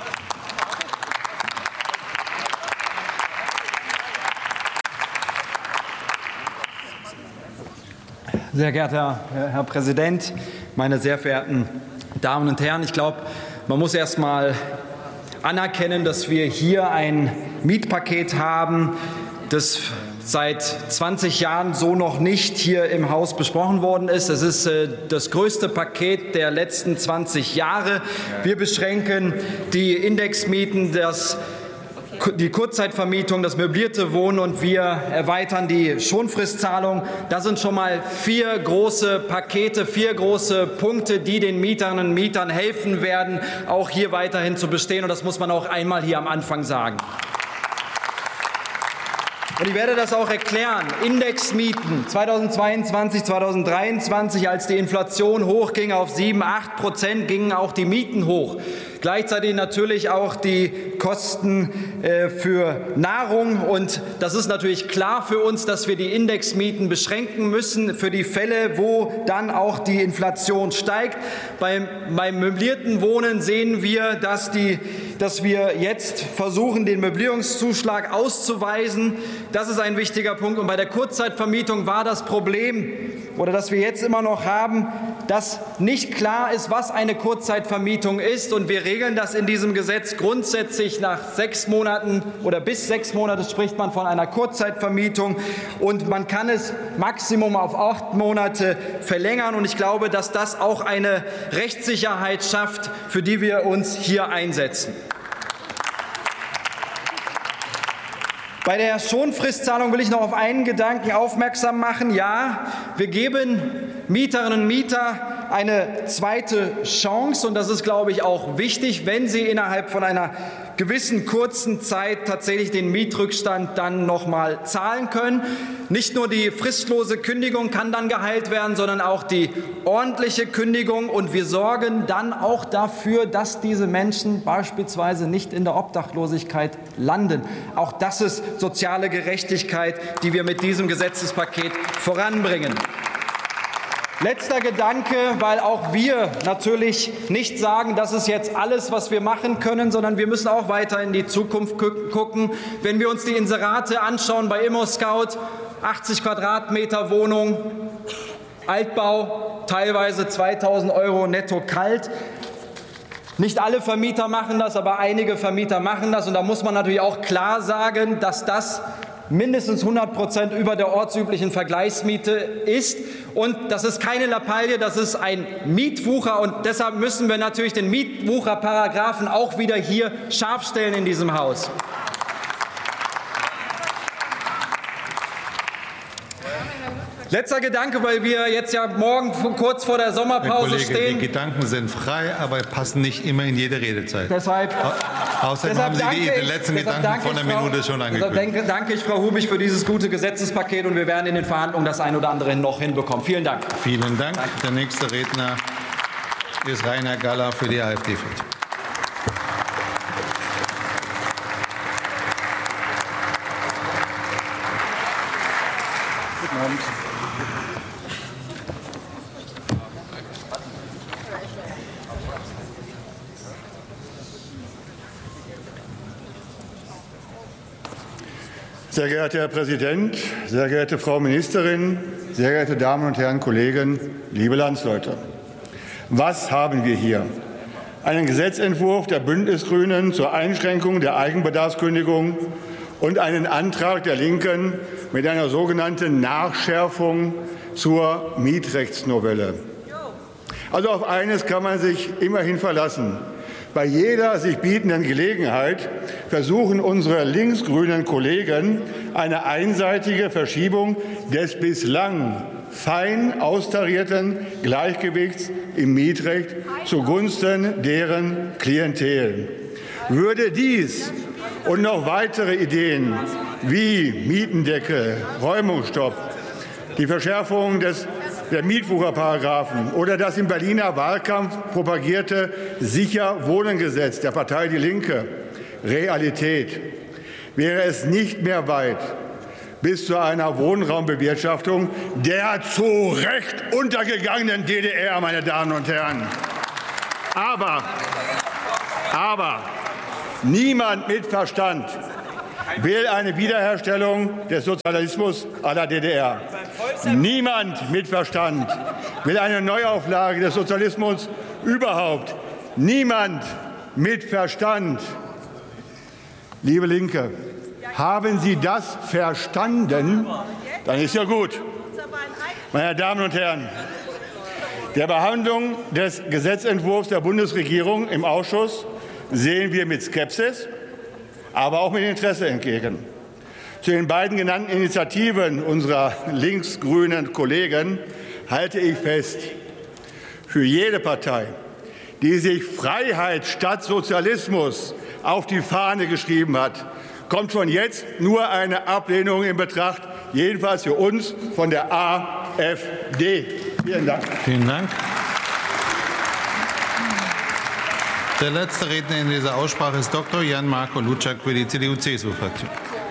Sehr geehrter Herr Präsident, meine sehr verehrten Damen und Herren! Ich glaube, man muss erst mal anerkennen, dass wir hier ein Mietpaket haben, das seit 20 Jahren so noch nicht hier im Haus besprochen worden ist. Es ist das größte Paket der letzten 20 Jahre. Wir beschränken die Indexmieten, die Kurzzeitvermietung, das möblierte Wohnen und wir erweitern die Schonfristzahlung. Das sind schon mal 4 große Pakete, 4 große Punkte, die den Mieterinnen und Mietern helfen werden, auch hier weiterhin zu bestehen. Und das muss man auch einmal hier am Anfang sagen. Und ich werde das auch erklären. Indexmieten 2022, 2023, als die Inflation hochging auf 7–8%, gingen auch die Mieten hoch. Gleichzeitig natürlich auch die Kosten für Nahrung. Und das ist natürlich klar für uns, dass wir die Indexmieten beschränken müssen für die Fälle, wo dann auch die Inflation steigt. Beim möblierten Wohnen sehen wir, dass wir jetzt versuchen, den Möblierungszuschlag auszuweisen. Das ist ein wichtiger Punkt. Und bei der Kurzzeitvermietung war das Problem, oder das wir jetzt immer noch haben, dass nicht klar ist, was eine Kurzzeitvermietung ist. Und wir regeln das in diesem Gesetz grundsätzlich nach 6 Monaten oder bis 6 Monate spricht man von einer Kurzzeitvermietung. Und man kann es Maximum auf 8 Monate verlängern. Und ich glaube, dass das auch eine Rechtssicherheit schafft, für die wir uns hier einsetzen. Bei der Schonfristzahlung will ich noch auf einen Gedanken aufmerksam machen. Ja, wir geben Mieterinnen und Mietern eine zweite Chance. Und das ist, glaube ich, auch wichtig, wenn sie innerhalb von einer gewissen kurzen Zeit tatsächlich den Mietrückstand dann noch mal zahlen können. Nicht nur die fristlose Kündigung kann dann geheilt werden, sondern auch die ordentliche Kündigung. Und wir sorgen dann auch dafür, dass diese Menschen beispielsweise nicht in der Obdachlosigkeit landen. Auch das ist soziale Gerechtigkeit, die wir mit diesem Gesetzespaket voranbringen. Letzter Gedanke, weil auch wir natürlich nicht sagen, das ist jetzt alles, was wir machen können, sondern wir müssen auch weiter in die Zukunft gucken. Wenn wir uns die Inserate anschauen bei ImmoScout, 80 Quadratmeter Wohnung, Altbau, teilweise 2.000 € netto kalt. Nicht alle Vermieter machen das, aber einige Vermieter machen das. Und da muss man natürlich auch klar sagen, dass das mindestens 100% über der ortsüblichen Vergleichsmiete ist. Und das ist keine Lappalie, das ist ein Mietwucher. Und deshalb müssen wir natürlich den Mietwucherparagraphen auch wieder hier scharf stellen in diesem Haus. Letzter Gedanke, weil wir jetzt ja morgen kurz vor der Sommerpause stehen. Die Gedanken sind frei, aber passen nicht immer in jede Redezeit. Außerdem haben Sie den letzten Gedanken von der Minute schon angekündigt. Deshalb danke ich Frau Hubig für dieses gute Gesetzespaket und wir werden in den Verhandlungen das ein oder andere noch hinbekommen. Vielen Dank. Vielen Dank. Der nächste Redner ist Rainer Galler für die AfD. Guten Abend. Sehr geehrter Herr Präsident, sehr geehrte Frau Ministerin, sehr geehrte Damen und Herren Kollegen, liebe Landsleute! Was haben wir hier? Einen Gesetzentwurf der Bündnisgrünen zur Einschränkung der Eigenbedarfskündigung und einen Antrag der Linken mit einer sogenannten Nachschärfung zur Mietrechtsnovelle. Also auf eines kann man sich immerhin verlassen. Bei jeder sich bietenden Gelegenheit versuchen unsere linksgrünen Kollegen eine einseitige Verschiebung des bislang fein austarierten Gleichgewichts im Mietrecht zugunsten deren Klientel. Würde dies und noch weitere Ideen wie Mietendeckel, Räumungsstopp, die Verschärfung der Mietwucherparagraphen oder das im Berliner Wahlkampf propagierte Sicher-Wohnen-Gesetz der Partei Die Linke Realität, wäre es nicht mehr weit bis zu einer Wohnraumbewirtschaftung der zu Recht untergegangenen DDR, meine Damen und Herren. Aber niemand mit Verstand will eine Wiederherstellung des Sozialismus à la DDR. Niemand mit Verstand will eine Neuauflage des Sozialismus überhaupt. Niemand mit Verstand. Liebe Linke, haben Sie das verstanden? Dann ist ja gut. Meine Damen und Herren, der Behandlung des Gesetzentwurfs der Bundesregierung im Ausschuss sehen wir mit Skepsis, aber auch mit Interesse entgegen. Zu den beiden genannten Initiativen unserer linksgrünen Kollegen halte ich fest, für jede Partei, die sich Freiheit statt Sozialismus auf die Fahne geschrieben hat, kommt schon jetzt nur eine Ablehnung in Betracht, jedenfalls für uns von der AfD. Vielen Dank. Vielen Dank. Der letzte Redner in dieser Aussprache ist Dr. Jan-Marco Luczak für die CDU-CSU-Fraktion.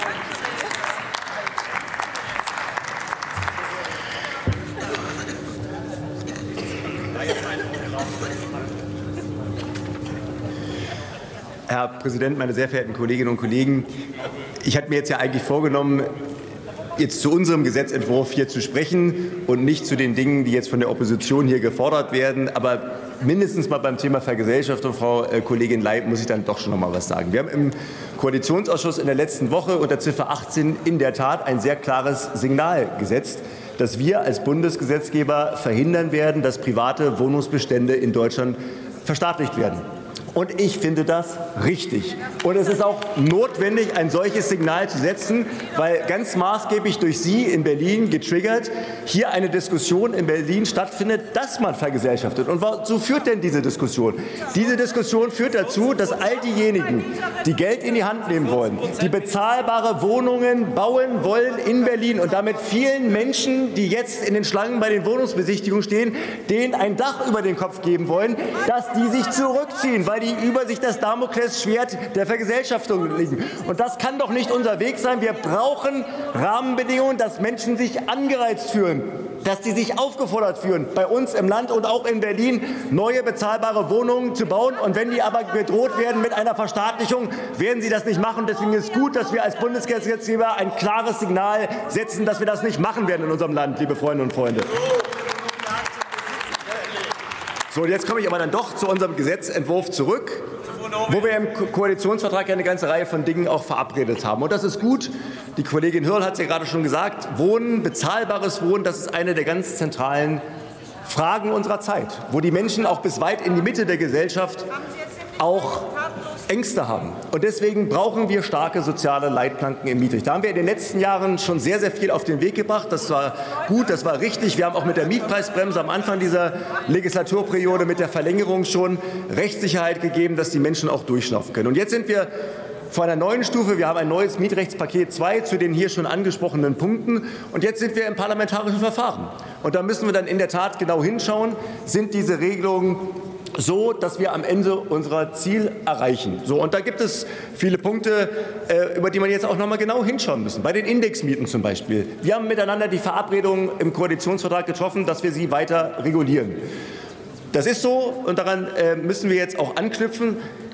Herr Präsident, meine sehr verehrten Kolleginnen und Kollegen! Ich hatte mir jetzt ja eigentlich vorgenommen, jetzt zu unserem Gesetzentwurf hier zu sprechen und nicht zu den Dingen, die jetzt von der Opposition hier gefordert werden. Aber mindestens mal beim Thema Vergesellschaftung, Frau Kollegin Leib, muss ich dann doch schon noch mal was sagen. Wir haben im Koalitionsausschuss in der letzten Woche unter Ziffer 18 in der Tat ein sehr klares Signal gesetzt, dass wir als Bundesgesetzgeber verhindern werden, dass private Wohnungsbestände in Deutschland verstaatlicht werden. Und ich finde das richtig. Und es ist auch notwendig, ein solches Signal zu setzen, weil ganz maßgeblich durch Sie in Berlin getriggert hier eine Diskussion in Berlin stattfindet, dass man vergesellschaftet. Und wozu führt denn diese Diskussion? Diese Diskussion führt dazu, dass all diejenigen, die Geld in die Hand nehmen wollen, die bezahlbare Wohnungen bauen wollen in Berlin und damit vielen Menschen, die jetzt in den Schlangen bei den Wohnungsbesichtigungen stehen, denen ein Dach über den Kopf geben wollen, dass die sich zurückziehen, weil die über sich das Damoklesschwert der Vergesellschaftung liegen. Und das kann doch nicht unser Weg sein. Wir brauchen Rahmenbedingungen, dass Menschen sich angereizt fühlen, dass die sich aufgefordert fühlen, bei uns im Land und auch in Berlin neue bezahlbare Wohnungen zu bauen. Und wenn die aber bedroht werden mit einer Verstaatlichung, werden sie das nicht machen. Deswegen ist es gut, dass wir als Bundesgesetzgeber ein klares Signal setzen, dass wir das nicht machen werden in unserem Land, liebe Freundinnen und Freunde. So, jetzt komme ich aber dann doch zu unserem Gesetzentwurf zurück, wo wir im Koalitionsvertrag ja eine ganze Reihe von Dingen auch verabredet haben. Und das ist gut. Die Kollegin Hörl hat es ja gerade schon gesagt. Wohnen, bezahlbares Wohnen, das ist eine der ganz zentralen Fragen unserer Zeit, wo die Menschen auch bis weit in die Mitte der Gesellschaft auch Ängste haben. Und deswegen brauchen wir starke soziale Leitplanken im Mietrecht. Da haben wir in den letzten Jahren schon sehr, sehr viel auf den Weg gebracht. Das war gut, das war richtig. Wir haben auch mit der Mietpreisbremse am Anfang dieser Legislaturperiode mit der Verlängerung schon Rechtssicherheit gegeben, dass die Menschen auch durchschnaufen können. Und jetzt sind wir vor einer neuen Stufe. Wir haben ein neues Mietrechtspaket 2 zu den hier schon angesprochenen Punkten. Und jetzt sind wir im parlamentarischen Verfahren. Und da müssen wir dann in der Tat genau hinschauen, sind diese Regelungen so, dass wir am Ende unser Ziel erreichen. So, und da gibt es viele Punkte, über die man jetzt auch noch mal genau hinschauen müssen. Bei den Indexmieten zum Beispiel. Wir haben miteinander die Verabredung im Koalitionsvertrag getroffen, dass wir sie weiter regulieren. Das ist so und daran müssen wir jetzt auch anknüpfen.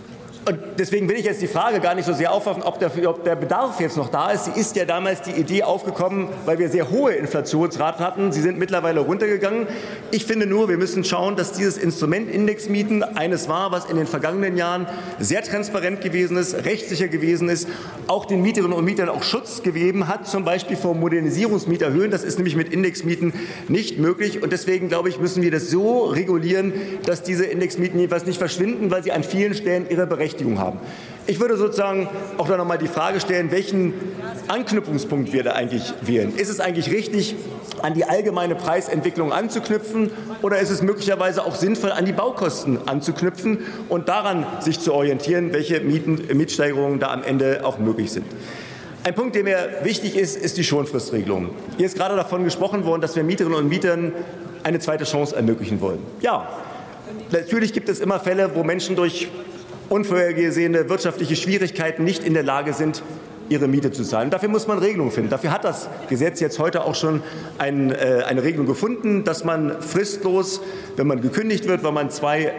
Und deswegen will ich jetzt die Frage gar nicht so sehr aufwerfen, ob der Bedarf jetzt noch da ist. Sie ist ja damals die Idee aufgekommen, weil wir sehr hohe Inflationsraten hatten. Sie sind mittlerweile runtergegangen. Ich finde nur, wir müssen schauen, dass dieses Instrument Indexmieten eines war, was in den vergangenen Jahren sehr transparent gewesen ist, rechtssicher gewesen ist, auch den Mieterinnen und Mietern auch Schutz gegeben hat, zum Beispiel vor Modernisierungsmieterhöhen. Das ist nämlich mit Indexmieten nicht möglich. Und deswegen, glaube ich, müssen wir das so regulieren, dass diese Indexmieten jedenfalls nicht verschwinden, weil sie an vielen Stellen ihre Berechtigung haben. Ich würde sozusagen auch noch mal die Frage stellen, welchen Anknüpfungspunkt wir da eigentlich wählen. Ist es eigentlich richtig, an die allgemeine Preisentwicklung anzuknüpfen, oder ist es möglicherweise auch sinnvoll, an die Baukosten anzuknüpfen und daran sich zu orientieren, welche Mietsteigerungen da am Ende auch möglich sind? Ein Punkt, der mir wichtig ist, ist die Schonfristregelung. Hier ist gerade davon gesprochen worden, dass wir Mieterinnen und Mietern eine zweite Chance ermöglichen wollen. Ja, natürlich gibt es immer Fälle, wo Menschen durch unvorhergesehene wirtschaftliche Schwierigkeiten nicht in der Lage sind, ihre Miete zu zahlen. Dafür muss man Regelungen finden. Dafür hat das Gesetz jetzt heute auch schon eine Regelung gefunden, dass man fristlos, wenn man gekündigt wird, weil man 2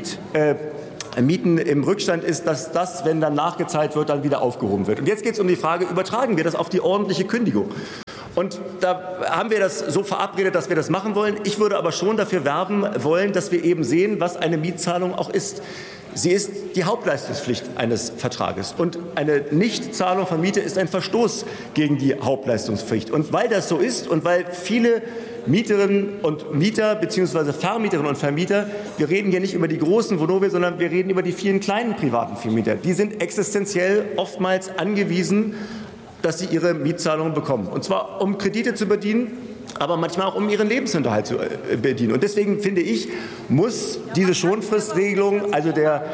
Mieten im Rückstand ist, dass das, wenn dann nachgezahlt wird, dann wieder aufgehoben wird. Und jetzt geht es um die Frage, übertragen wir das auf die ordentliche Kündigung? Und da haben wir das so verabredet, dass wir das machen wollen. Ich würde aber schon dafür werben wollen, dass wir eben sehen, was eine Mietzahlung auch ist. Sie ist die Hauptleistungspflicht eines Vertrages. Und eine Nichtzahlung von Miete ist ein Verstoß gegen die Hauptleistungspflicht. Und weil das so ist und weil viele Mieterinnen und Mieter bzw. Vermieterinnen und Vermieter, wir reden hier nicht über die großen Vonovia, sondern wir reden über die vielen kleinen privaten Vermieter, die sind existenziell oftmals angewiesen, dass sie ihre Mietzahlungen bekommen. Und zwar, um Kredite zu bedienen, aber manchmal auch um ihren Lebensunterhalt zu bedienen. Und deswegen finde ich, muss diese Schonfristregelung, also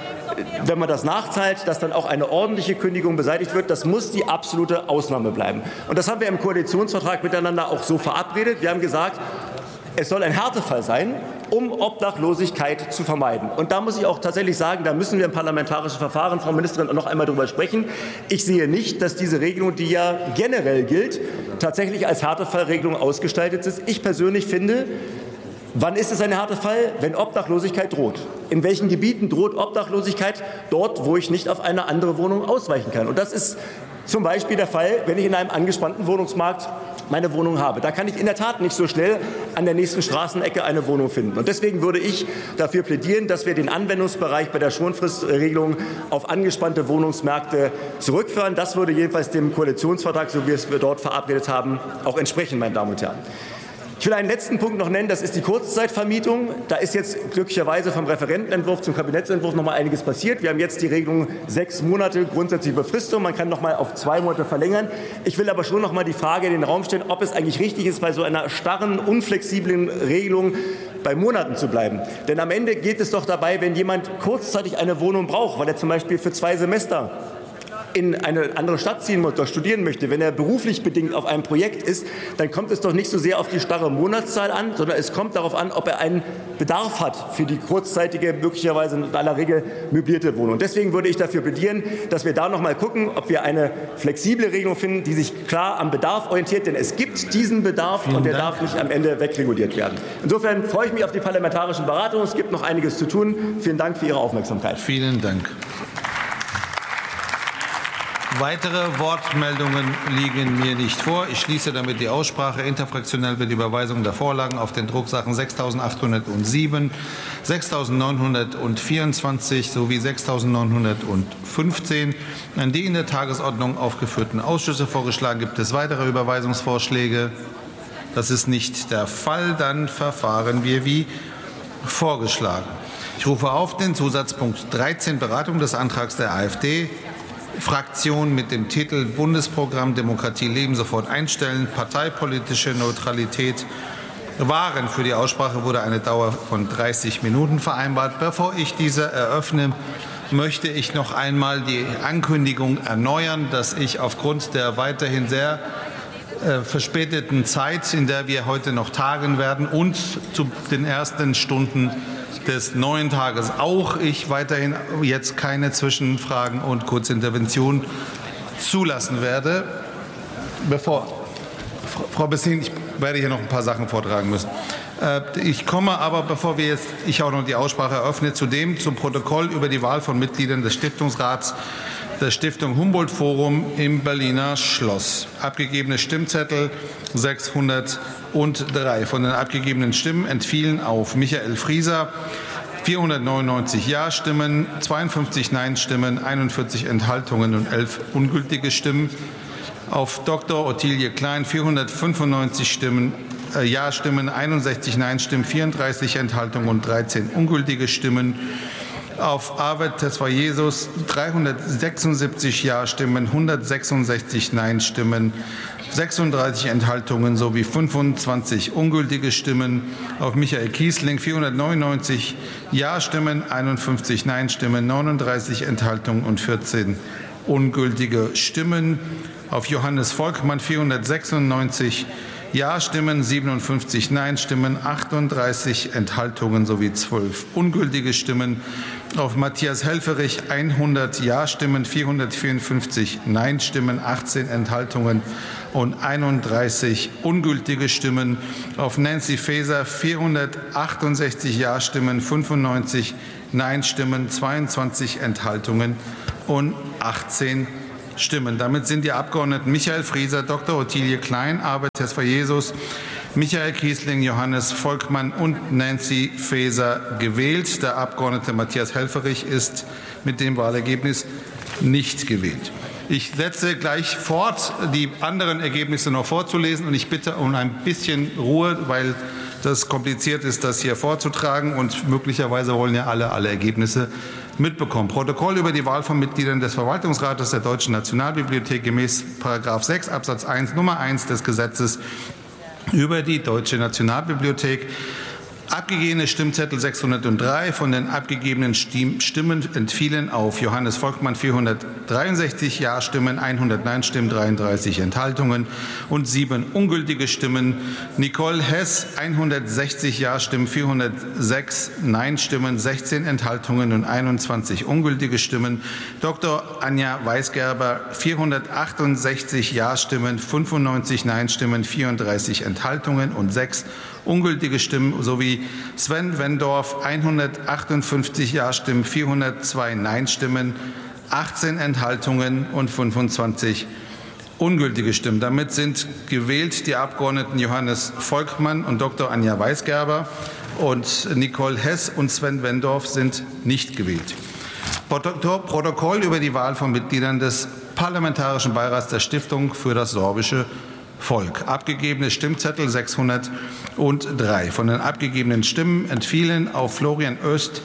wenn man das nachzahlt, dass dann auch eine ordentliche Kündigung beseitigt wird, das muss die absolute Ausnahme bleiben. Und das haben wir im Koalitionsvertrag miteinander auch so verabredet. Wir haben gesagt, es soll ein Härtefall sein, um Obdachlosigkeit zu vermeiden. Und da muss ich auch tatsächlich sagen, da müssen wir im parlamentarischen Verfahren, Frau Ministerin, noch einmal darüber sprechen. Ich sehe nicht, dass diese Regelung, die ja generell gilt, tatsächlich als Härtefallregelung ausgestaltet ist. Ich persönlich finde, wann ist es ein Härtefall? Wenn Obdachlosigkeit droht. In welchen Gebieten droht Obdachlosigkeit? Dort, wo ich nicht auf eine andere Wohnung ausweichen kann. Und das ist zum Beispiel der Fall, wenn ich in einem angespannten Wohnungsmarkt meine Wohnung habe. Da kann ich in der Tat nicht so schnell an der nächsten Straßenecke eine Wohnung finden. Und deswegen würde ich dafür plädieren, dass wir den Anwendungsbereich bei der Schonfristregelung auf angespannte Wohnungsmärkte zurückführen. Das würde jedenfalls dem Koalitionsvertrag, so wie wir es dort verabredet haben, auch entsprechen, meine Damen und Herren. Ich will einen letzten Punkt noch nennen, das ist die Kurzzeitvermietung. Da ist jetzt glücklicherweise vom Referentenentwurf zum Kabinettsentwurf noch mal einiges passiert. Wir haben jetzt die Regelung 6 Monate grundsätzliche Befristung. Man kann noch mal auf 2 Monate verlängern. Ich will aber schon noch mal die Frage in den Raum stellen, ob es eigentlich richtig ist, bei so einer starren, unflexiblen Regelung bei Monaten zu bleiben. Denn am Ende geht es doch dabei, wenn jemand kurzzeitig eine Wohnung braucht, weil er zum Beispiel für 2 Semester in eine andere Stadt ziehen muss oder studieren möchte, wenn er beruflich bedingt auf einem Projekt ist, dann kommt es doch nicht so sehr auf die starre Monatszahl an, sondern es kommt darauf an, ob er einen Bedarf hat für die kurzzeitige, möglicherweise in aller Regel möblierte Wohnung. Deswegen würde ich dafür plädieren, dass wir da noch mal gucken, ob wir eine flexible Regelung finden, die sich klar am Bedarf orientiert, denn es gibt diesen Bedarf und der darf nicht am Ende wegreguliert werden. Insofern freue ich mich auf die parlamentarischen Beratungen. Es gibt noch einiges zu tun. Vielen Dank für Ihre Aufmerksamkeit. Vielen Dank. Weitere Wortmeldungen liegen mir nicht vor. Ich schließe damit die Aussprache. Interfraktionell wird die Überweisung der Vorlagen auf den Drucksachen 6.807, 6.924 sowie 6.915 an die in der Tagesordnung aufgeführten Ausschüsse vorgeschlagen. Gibt es weitere Überweisungsvorschläge? Das ist nicht der Fall. Dann verfahren wir wie vorgeschlagen. Ich rufe auf den Zusatzpunkt 13, Beratung des Antrags der AfD-Fraktion mit dem Titel Bundesprogramm Demokratie leben sofort einstellen, parteipolitische Neutralität wahren. Für die Aussprache wurde eine Dauer von 30 Minuten vereinbart. Bevor ich diese eröffne, möchte ich noch einmal die Ankündigung erneuern, dass ich aufgrund der weiterhin sehr verspäteten Zeit, in der wir heute noch tagen werden und zu den ersten Stunden des neuen Tages auch ich weiterhin jetzt keine Zwischenfragen und Kurzinterventionen zulassen werde. Frau Bessin, ich werde hier noch ein paar Sachen vortragen müssen. Ich komme aber, bevor ich auch noch die Aussprache eröffne, zum Protokoll über die Wahl von Mitgliedern des Stiftungsrats der Stiftung Humboldt-Forum im Berliner Schloss. Abgegebene Stimmzettel 603. Von den abgegebenen Stimmen entfielen auf Michael Frieser 499 Ja-Stimmen, 52 Nein-Stimmen, 41 Enthaltungen und 11 ungültige Stimmen. Auf Dr. Ottilie Klein 495 Ja-Stimmen, 61 Nein-Stimmen, 34 Enthaltungen und 13 ungültige Stimmen. Auf Arvid Tesfayesus 376 Ja-Stimmen, 166 Nein-Stimmen, 36 Enthaltungen sowie 25 ungültige Stimmen. Auf Michael Kiesling 499 Ja-Stimmen, 51 Nein-Stimmen, 39 Enthaltungen und 14 ungültige Stimmen. Auf Johannes Volkmann 496 Ja-Stimmen, 57 Nein-Stimmen, 38 Enthaltungen sowie 12 ungültige Stimmen. Auf Matthias Helfferich 100 Ja-Stimmen, 454 Nein-Stimmen, 18 Enthaltungen und 31 ungültige Stimmen. Auf Nancy Faeser 468 Ja-Stimmen, 95 Nein-Stimmen, 22 Enthaltungen und 18 Stimmen. Damit sind die Abgeordneten Michael Frieser, Dr. Ottilie Klein, Arvid Tesfayesus, Michael Kiesling, Johannes Volkmann und Nancy Faeser gewählt. Der Abgeordnete Matthias Helfferich ist mit dem Wahlergebnis nicht gewählt. Ich setze gleich fort, die anderen Ergebnisse noch vorzulesen, und ich bitte um ein bisschen Ruhe, weil das kompliziert ist, das hier vorzutragen, und möglicherweise wollen ja alle Ergebnisse mitbekommen. Protokoll über die Wahl von Mitgliedern des Verwaltungsrates der Deutschen Nationalbibliothek gemäß § 6 Absatz 1 Nummer 1 des Gesetzes über die Deutsche Nationalbibliothek. Abgegebene Stimmzettel 603. Von den abgegebenen Stimmen entfielen auf Johannes Volkmann 463 Ja-Stimmen, 100 Nein-Stimmen, 33 Enthaltungen und 7 ungültige Stimmen. Nicole Hess 160 Ja-Stimmen, 406 Nein-Stimmen, 16 Enthaltungen und 21 ungültige Stimmen. Dr. Anja Weisgerber 468 Ja-Stimmen, 95 Nein-Stimmen, 34 Enthaltungen und 6 ungültige Stimmen, sowie Sven Wendorf 158 Ja-Stimmen, 402 Nein-Stimmen, 18 Enthaltungen und 25 ungültige Stimmen. Damit sind gewählt die Abgeordneten Johannes Volkmann und Dr. Anja Weisgerber, und Nicole Hess und Sven Wendorf sind nicht gewählt. Protokoll über die Wahl von Mitgliedern des Parlamentarischen Beirats der Stiftung für das sorbische Volk. Abgegebene Stimmzettel 603. Von den abgegebenen Stimmen entfielen auf Florian Oest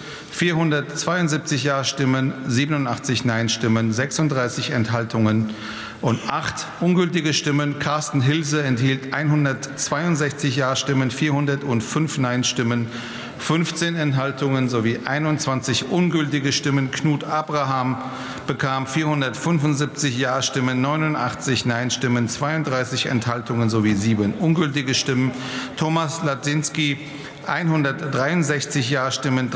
472 Ja-Stimmen, 87 Nein-Stimmen, 36 Enthaltungen und 8 ungültige Stimmen. Carsten Hilse enthielt 162 Ja-Stimmen, 405 Nein-Stimmen, 15 Enthaltungen sowie 21 ungültige Stimmen. Knut Abraham bekam 475 Ja-Stimmen, 89 Nein-Stimmen, 32 Enthaltungen sowie 7 ungültige Stimmen. Thomas Ladzinski 163 Ja-Stimmen,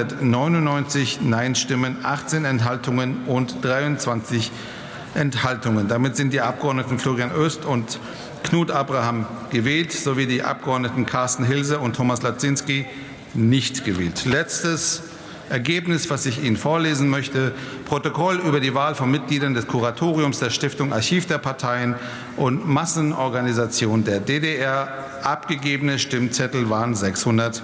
399 Nein-Stimmen, 18 Enthaltungen und 23 Enthaltungen. Damit sind die Abgeordneten Florian Oest und Knut Abraham gewählt, sowie die Abgeordneten Carsten Hilse und Thomas Ladzinski nicht gewählt. Letztes Ergebnis, was ich Ihnen vorlesen möchte: Protokoll über die Wahl von Mitgliedern des Kuratoriums der Stiftung Archiv der Parteien und Massenorganisation der DDR. Abgegebene Stimmzettel waren 603.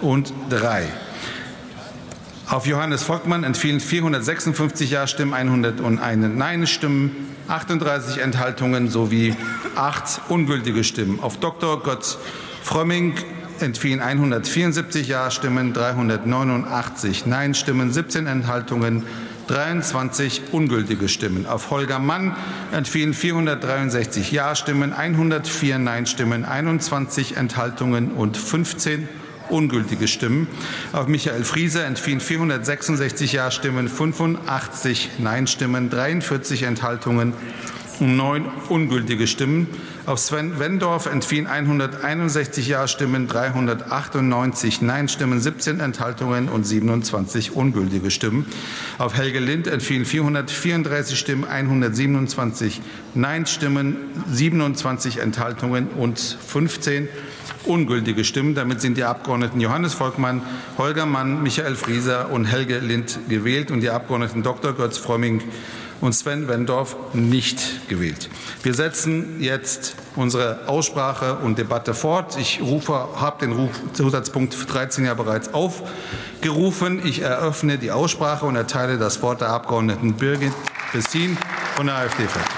Auf Johannes Volkmann entfielen 456 Ja-Stimmen, 101 Nein-Stimmen, 38 Enthaltungen sowie 8 ungültige Stimmen. Auf Dr. Götz Frömming entfielen 174 Ja-Stimmen, 389 Nein-Stimmen, 17 Enthaltungen, 23 ungültige Stimmen. Auf Holger Mann entfielen 463 Ja-Stimmen, 104 Nein-Stimmen, 21 Enthaltungen und 15 ungültige Stimmen. Auf Michael Frieser entfielen 466 Ja-Stimmen, 85 Nein-Stimmen, 43 Enthaltungen und 9 ungültige Stimmen. Auf Sven Wendorf entfielen 161 Ja-Stimmen, 398 Nein-Stimmen, 17 Enthaltungen und 27 ungültige Stimmen. Auf Helge Lind entfielen 434 Stimmen, 127 Nein-Stimmen, 27 Enthaltungen und 15 ungültige Stimmen. Damit sind die Abgeordneten Johannes Volkmann, Holger Mann, Michael Frieser und Helge Lind gewählt und die Abgeordneten Dr. Götz Frömming und Sven Wendorf nicht gewählt. Wir setzen jetzt unsere Aussprache und Debatte fort. Ich habe den Zusatzpunkt 13 ja bereits aufgerufen. Ich eröffne die Aussprache und erteile das Wort der Abgeordneten Birgit Bessin von der AfD-Fraktion.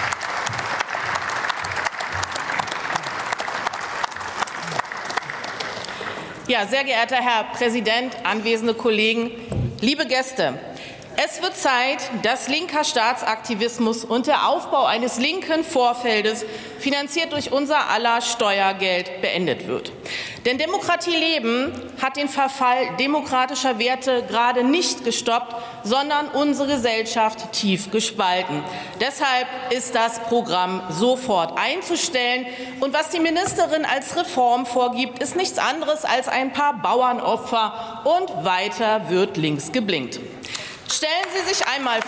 Ja, sehr geehrter Herr Präsident, anwesende Kollegen, liebe Gäste! Es wird Zeit, dass linker Staatsaktivismus und der Aufbau eines linken Vorfeldes, finanziert durch unser aller Steuergeld, beendet wird. Denn Demokratie leben hat den Verfall demokratischer Werte gerade nicht gestoppt, sondern unsere Gesellschaft tief gespalten. Deshalb ist das Programm sofort einzustellen. Und was die Ministerin als Reform vorgibt, ist nichts anderes als ein paar Bauernopfer. Und weiter wird links geblinkt. Stellen Sie sich einmal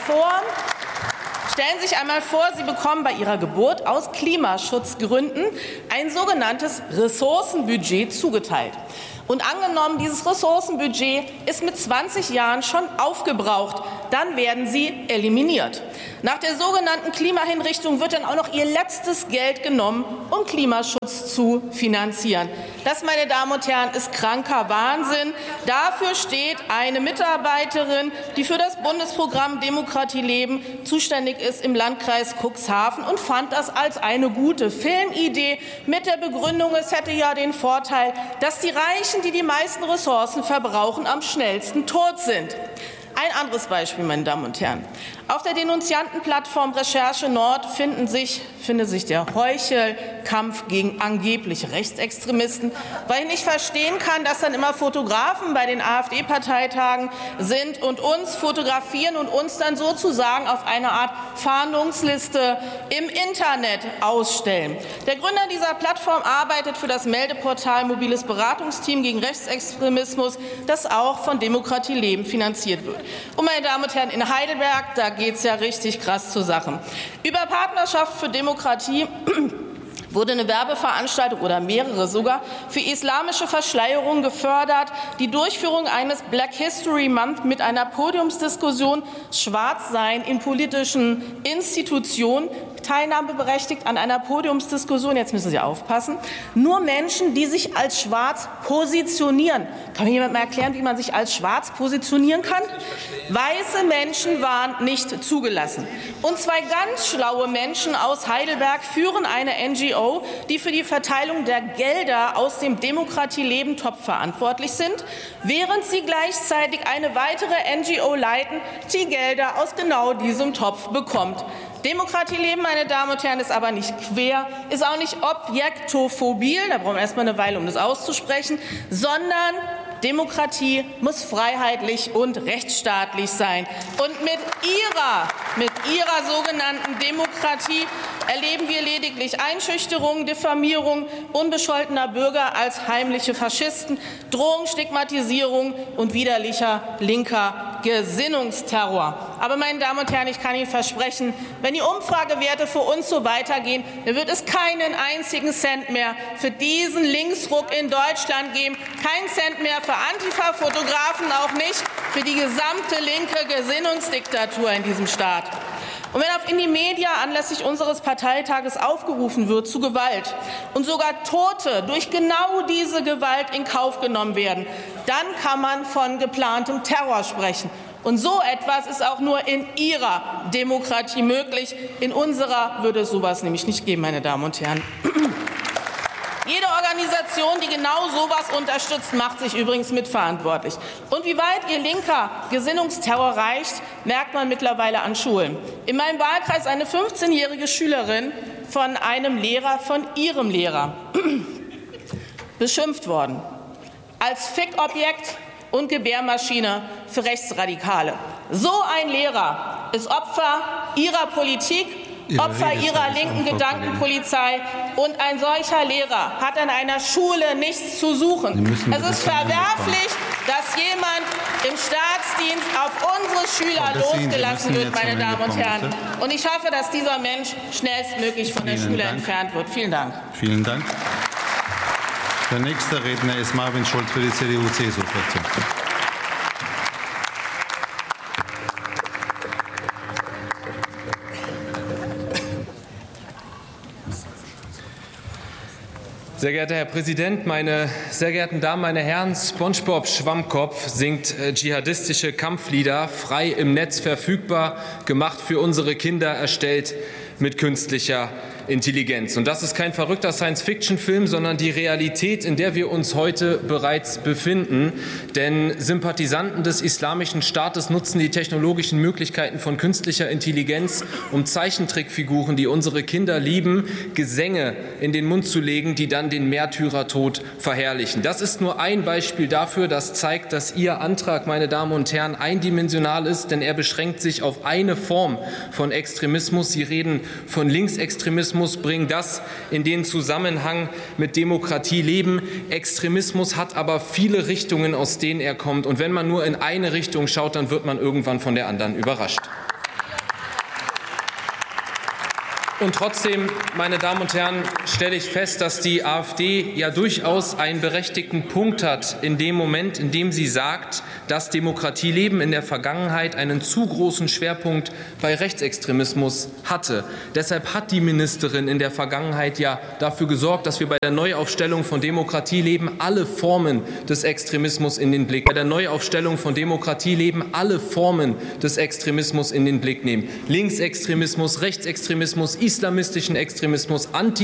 vor, Sie bekommen bei Ihrer Geburt aus Klimaschutzgründen ein sogenanntes Ressourcenbudget zugeteilt. Und angenommen, dieses Ressourcenbudget ist mit 20 Jahren schon aufgebraucht, dann werden Sie eliminiert. Nach der sogenannten Klimahinrichtung wird dann auch noch Ihr letztes Geld genommen, um Klimaschutz zu finanzieren. Das, meine Damen und Herren, ist kranker Wahnsinn. Dafür steht eine Mitarbeiterin, die für das Bundesprogramm Demokratie leben zuständig ist im Landkreis Cuxhaven und fand das als eine gute Filmidee mit der Begründung, es hätte ja den Vorteil, dass die Reichen, die die meisten Ressourcen verbrauchen, am schnellsten tot sind. Ein anderes Beispiel, meine Damen und Herren. Auf der Denunziantenplattform Recherche Nord findet sich der Heuchelkampf gegen angebliche Rechtsextremisten, weil ich nicht verstehen kann, dass dann immer Fotografen bei den AfD-Parteitagen sind und uns fotografieren und uns dann sozusagen auf eine Art Fahndungsliste im Internet ausstellen. Der Gründer dieser Plattform arbeitet für das Meldeportal Mobiles Beratungsteam gegen Rechtsextremismus, das auch von Demokratie leben finanziert wird. Und meine Damen und Herren, in Heidelberg, da geht es ja richtig krass zur Sache. Über Partnerschaft für Demokratie wurde eine Werbeveranstaltung oder mehrere sogar für islamische Verschleierung gefördert, die Durchführung eines Black History Month mit einer Podiumsdiskussion Schwarzsein in politischen Institutionen, teilnahmeberechtigt an einer Podiumsdiskussion, jetzt müssen Sie aufpassen, nur Menschen, die sich als schwarz positionieren. Kann mir jemand mal erklären, wie man sich als schwarz positionieren kann? Weiße Menschen waren nicht zugelassen. Und zwei ganz schlaue Menschen aus Heidelberg führen eine NGO, die für die Verteilung der Gelder aus dem Demokratie-Leben-Topf verantwortlich sind, während sie gleichzeitig eine weitere NGO leiten, die Gelder aus genau diesem Topf bekommt. Demokratie leben, meine Damen und Herren, ist aber nicht quer, ist auch nicht objektophobil, da brauchen wir erstmal eine Weile, um das auszusprechen, sondern Demokratie muss freiheitlich und rechtsstaatlich sein. Und mit ihrer sogenannten Demokratie erleben wir lediglich Einschüchterung, Diffamierung unbescholtener Bürger als heimliche Faschisten, Drohung, Stigmatisierung und widerlicher linker Gesinnungsterror. Aber, meine Damen und Herren, ich kann Ihnen versprechen, wenn die Umfragewerte für uns so weitergehen, dann wird es keinen einzigen Cent mehr für diesen Linksruck in Deutschland geben, keinen Cent mehr für Antifa-Fotografen, auch nicht für die gesamte linke Gesinnungsdiktatur in diesem Staat. Und wenn in die Media anlässlich unseres Parteitages aufgerufen wird zu Gewalt und sogar Tote durch genau diese Gewalt in Kauf genommen werden, dann kann man von geplantem Terror sprechen. Und so etwas ist auch nur in Ihrer Demokratie möglich. In unserer würde es sowas nämlich nicht geben, meine Damen und Herren. Jede Organisation, die genau sowas unterstützt, macht sich übrigens mitverantwortlich. Und wie weit ihr linker Gesinnungsterror reicht, merkt man mittlerweile an Schulen. In meinem Wahlkreis eine 15-jährige Schülerin von einem Lehrer, von ihrem Lehrer, beschimpft worden. Als Fickobjekt und Gebärmaschine für Rechtsradikale. So ein Lehrer ist Opfer ihrer Politik Opfer ihrer linken Gedankenpolizei. Und ein solcher Lehrer hat an einer Schule nichts zu suchen. Es ist verwerflich, dass jemand im Staatsdienst auf unsere Schüler losgelassen wird, meine Damen und Herren. Und ich hoffe, dass dieser Mensch schnellstmöglich von der Schule entfernt wird. Vielen Dank. Vielen Dank. Der nächste Redner ist Marvin Schulz für die CDU-CSU-Fraktion. Sehr geehrter Herr Präsident, meine sehr geehrten Damen, meine Herren! SpongeBob Schwammkopf singt dschihadistische Kampflieder, frei im Netz verfügbar, gemacht für unsere Kinder, erstellt mit künstlicher Intelligenz. Und das ist kein verrückter Science-Fiction-Film, sondern die Realität, in der wir uns heute bereits befinden. Denn Sympathisanten des Islamischen Staates nutzen die technologischen Möglichkeiten von künstlicher Intelligenz, um Zeichentrickfiguren, die unsere Kinder lieben, Gesänge in den Mund zu legen, die dann den Märtyrertod verherrlichen. Das ist nur ein Beispiel dafür, das zeigt, dass Ihr Antrag, meine Damen und Herren, eindimensional ist, denn er beschränkt sich auf eine Form von Extremismus. Sie reden von Linksextremismus, bringen das in den Zusammenhang mit Demokratie leben. Extremismus hat aber viele Richtungen, aus denen er kommt. Und wenn man nur in eine Richtung schaut, dann wird man irgendwann von der anderen überrascht. Und trotzdem, meine Damen und Herren, stelle ich fest, dass die AfD ja durchaus einen berechtigten Punkt hat in dem Moment, in dem sie sagt, dass Demokratieleben in der Vergangenheit einen zu großen Schwerpunkt bei Rechtsextremismus hatte. Deshalb hat die Ministerin in der Vergangenheit ja dafür gesorgt, dass wir bei der Neuaufstellung von Demokratieleben alle Formen des Extremismus in den Blick, bei der Neuaufstellung von Demokratieleben alle Formen des Extremismus in den Blick nehmen. Linksextremismus, Rechtsextremismus, islamistischen Extremismus,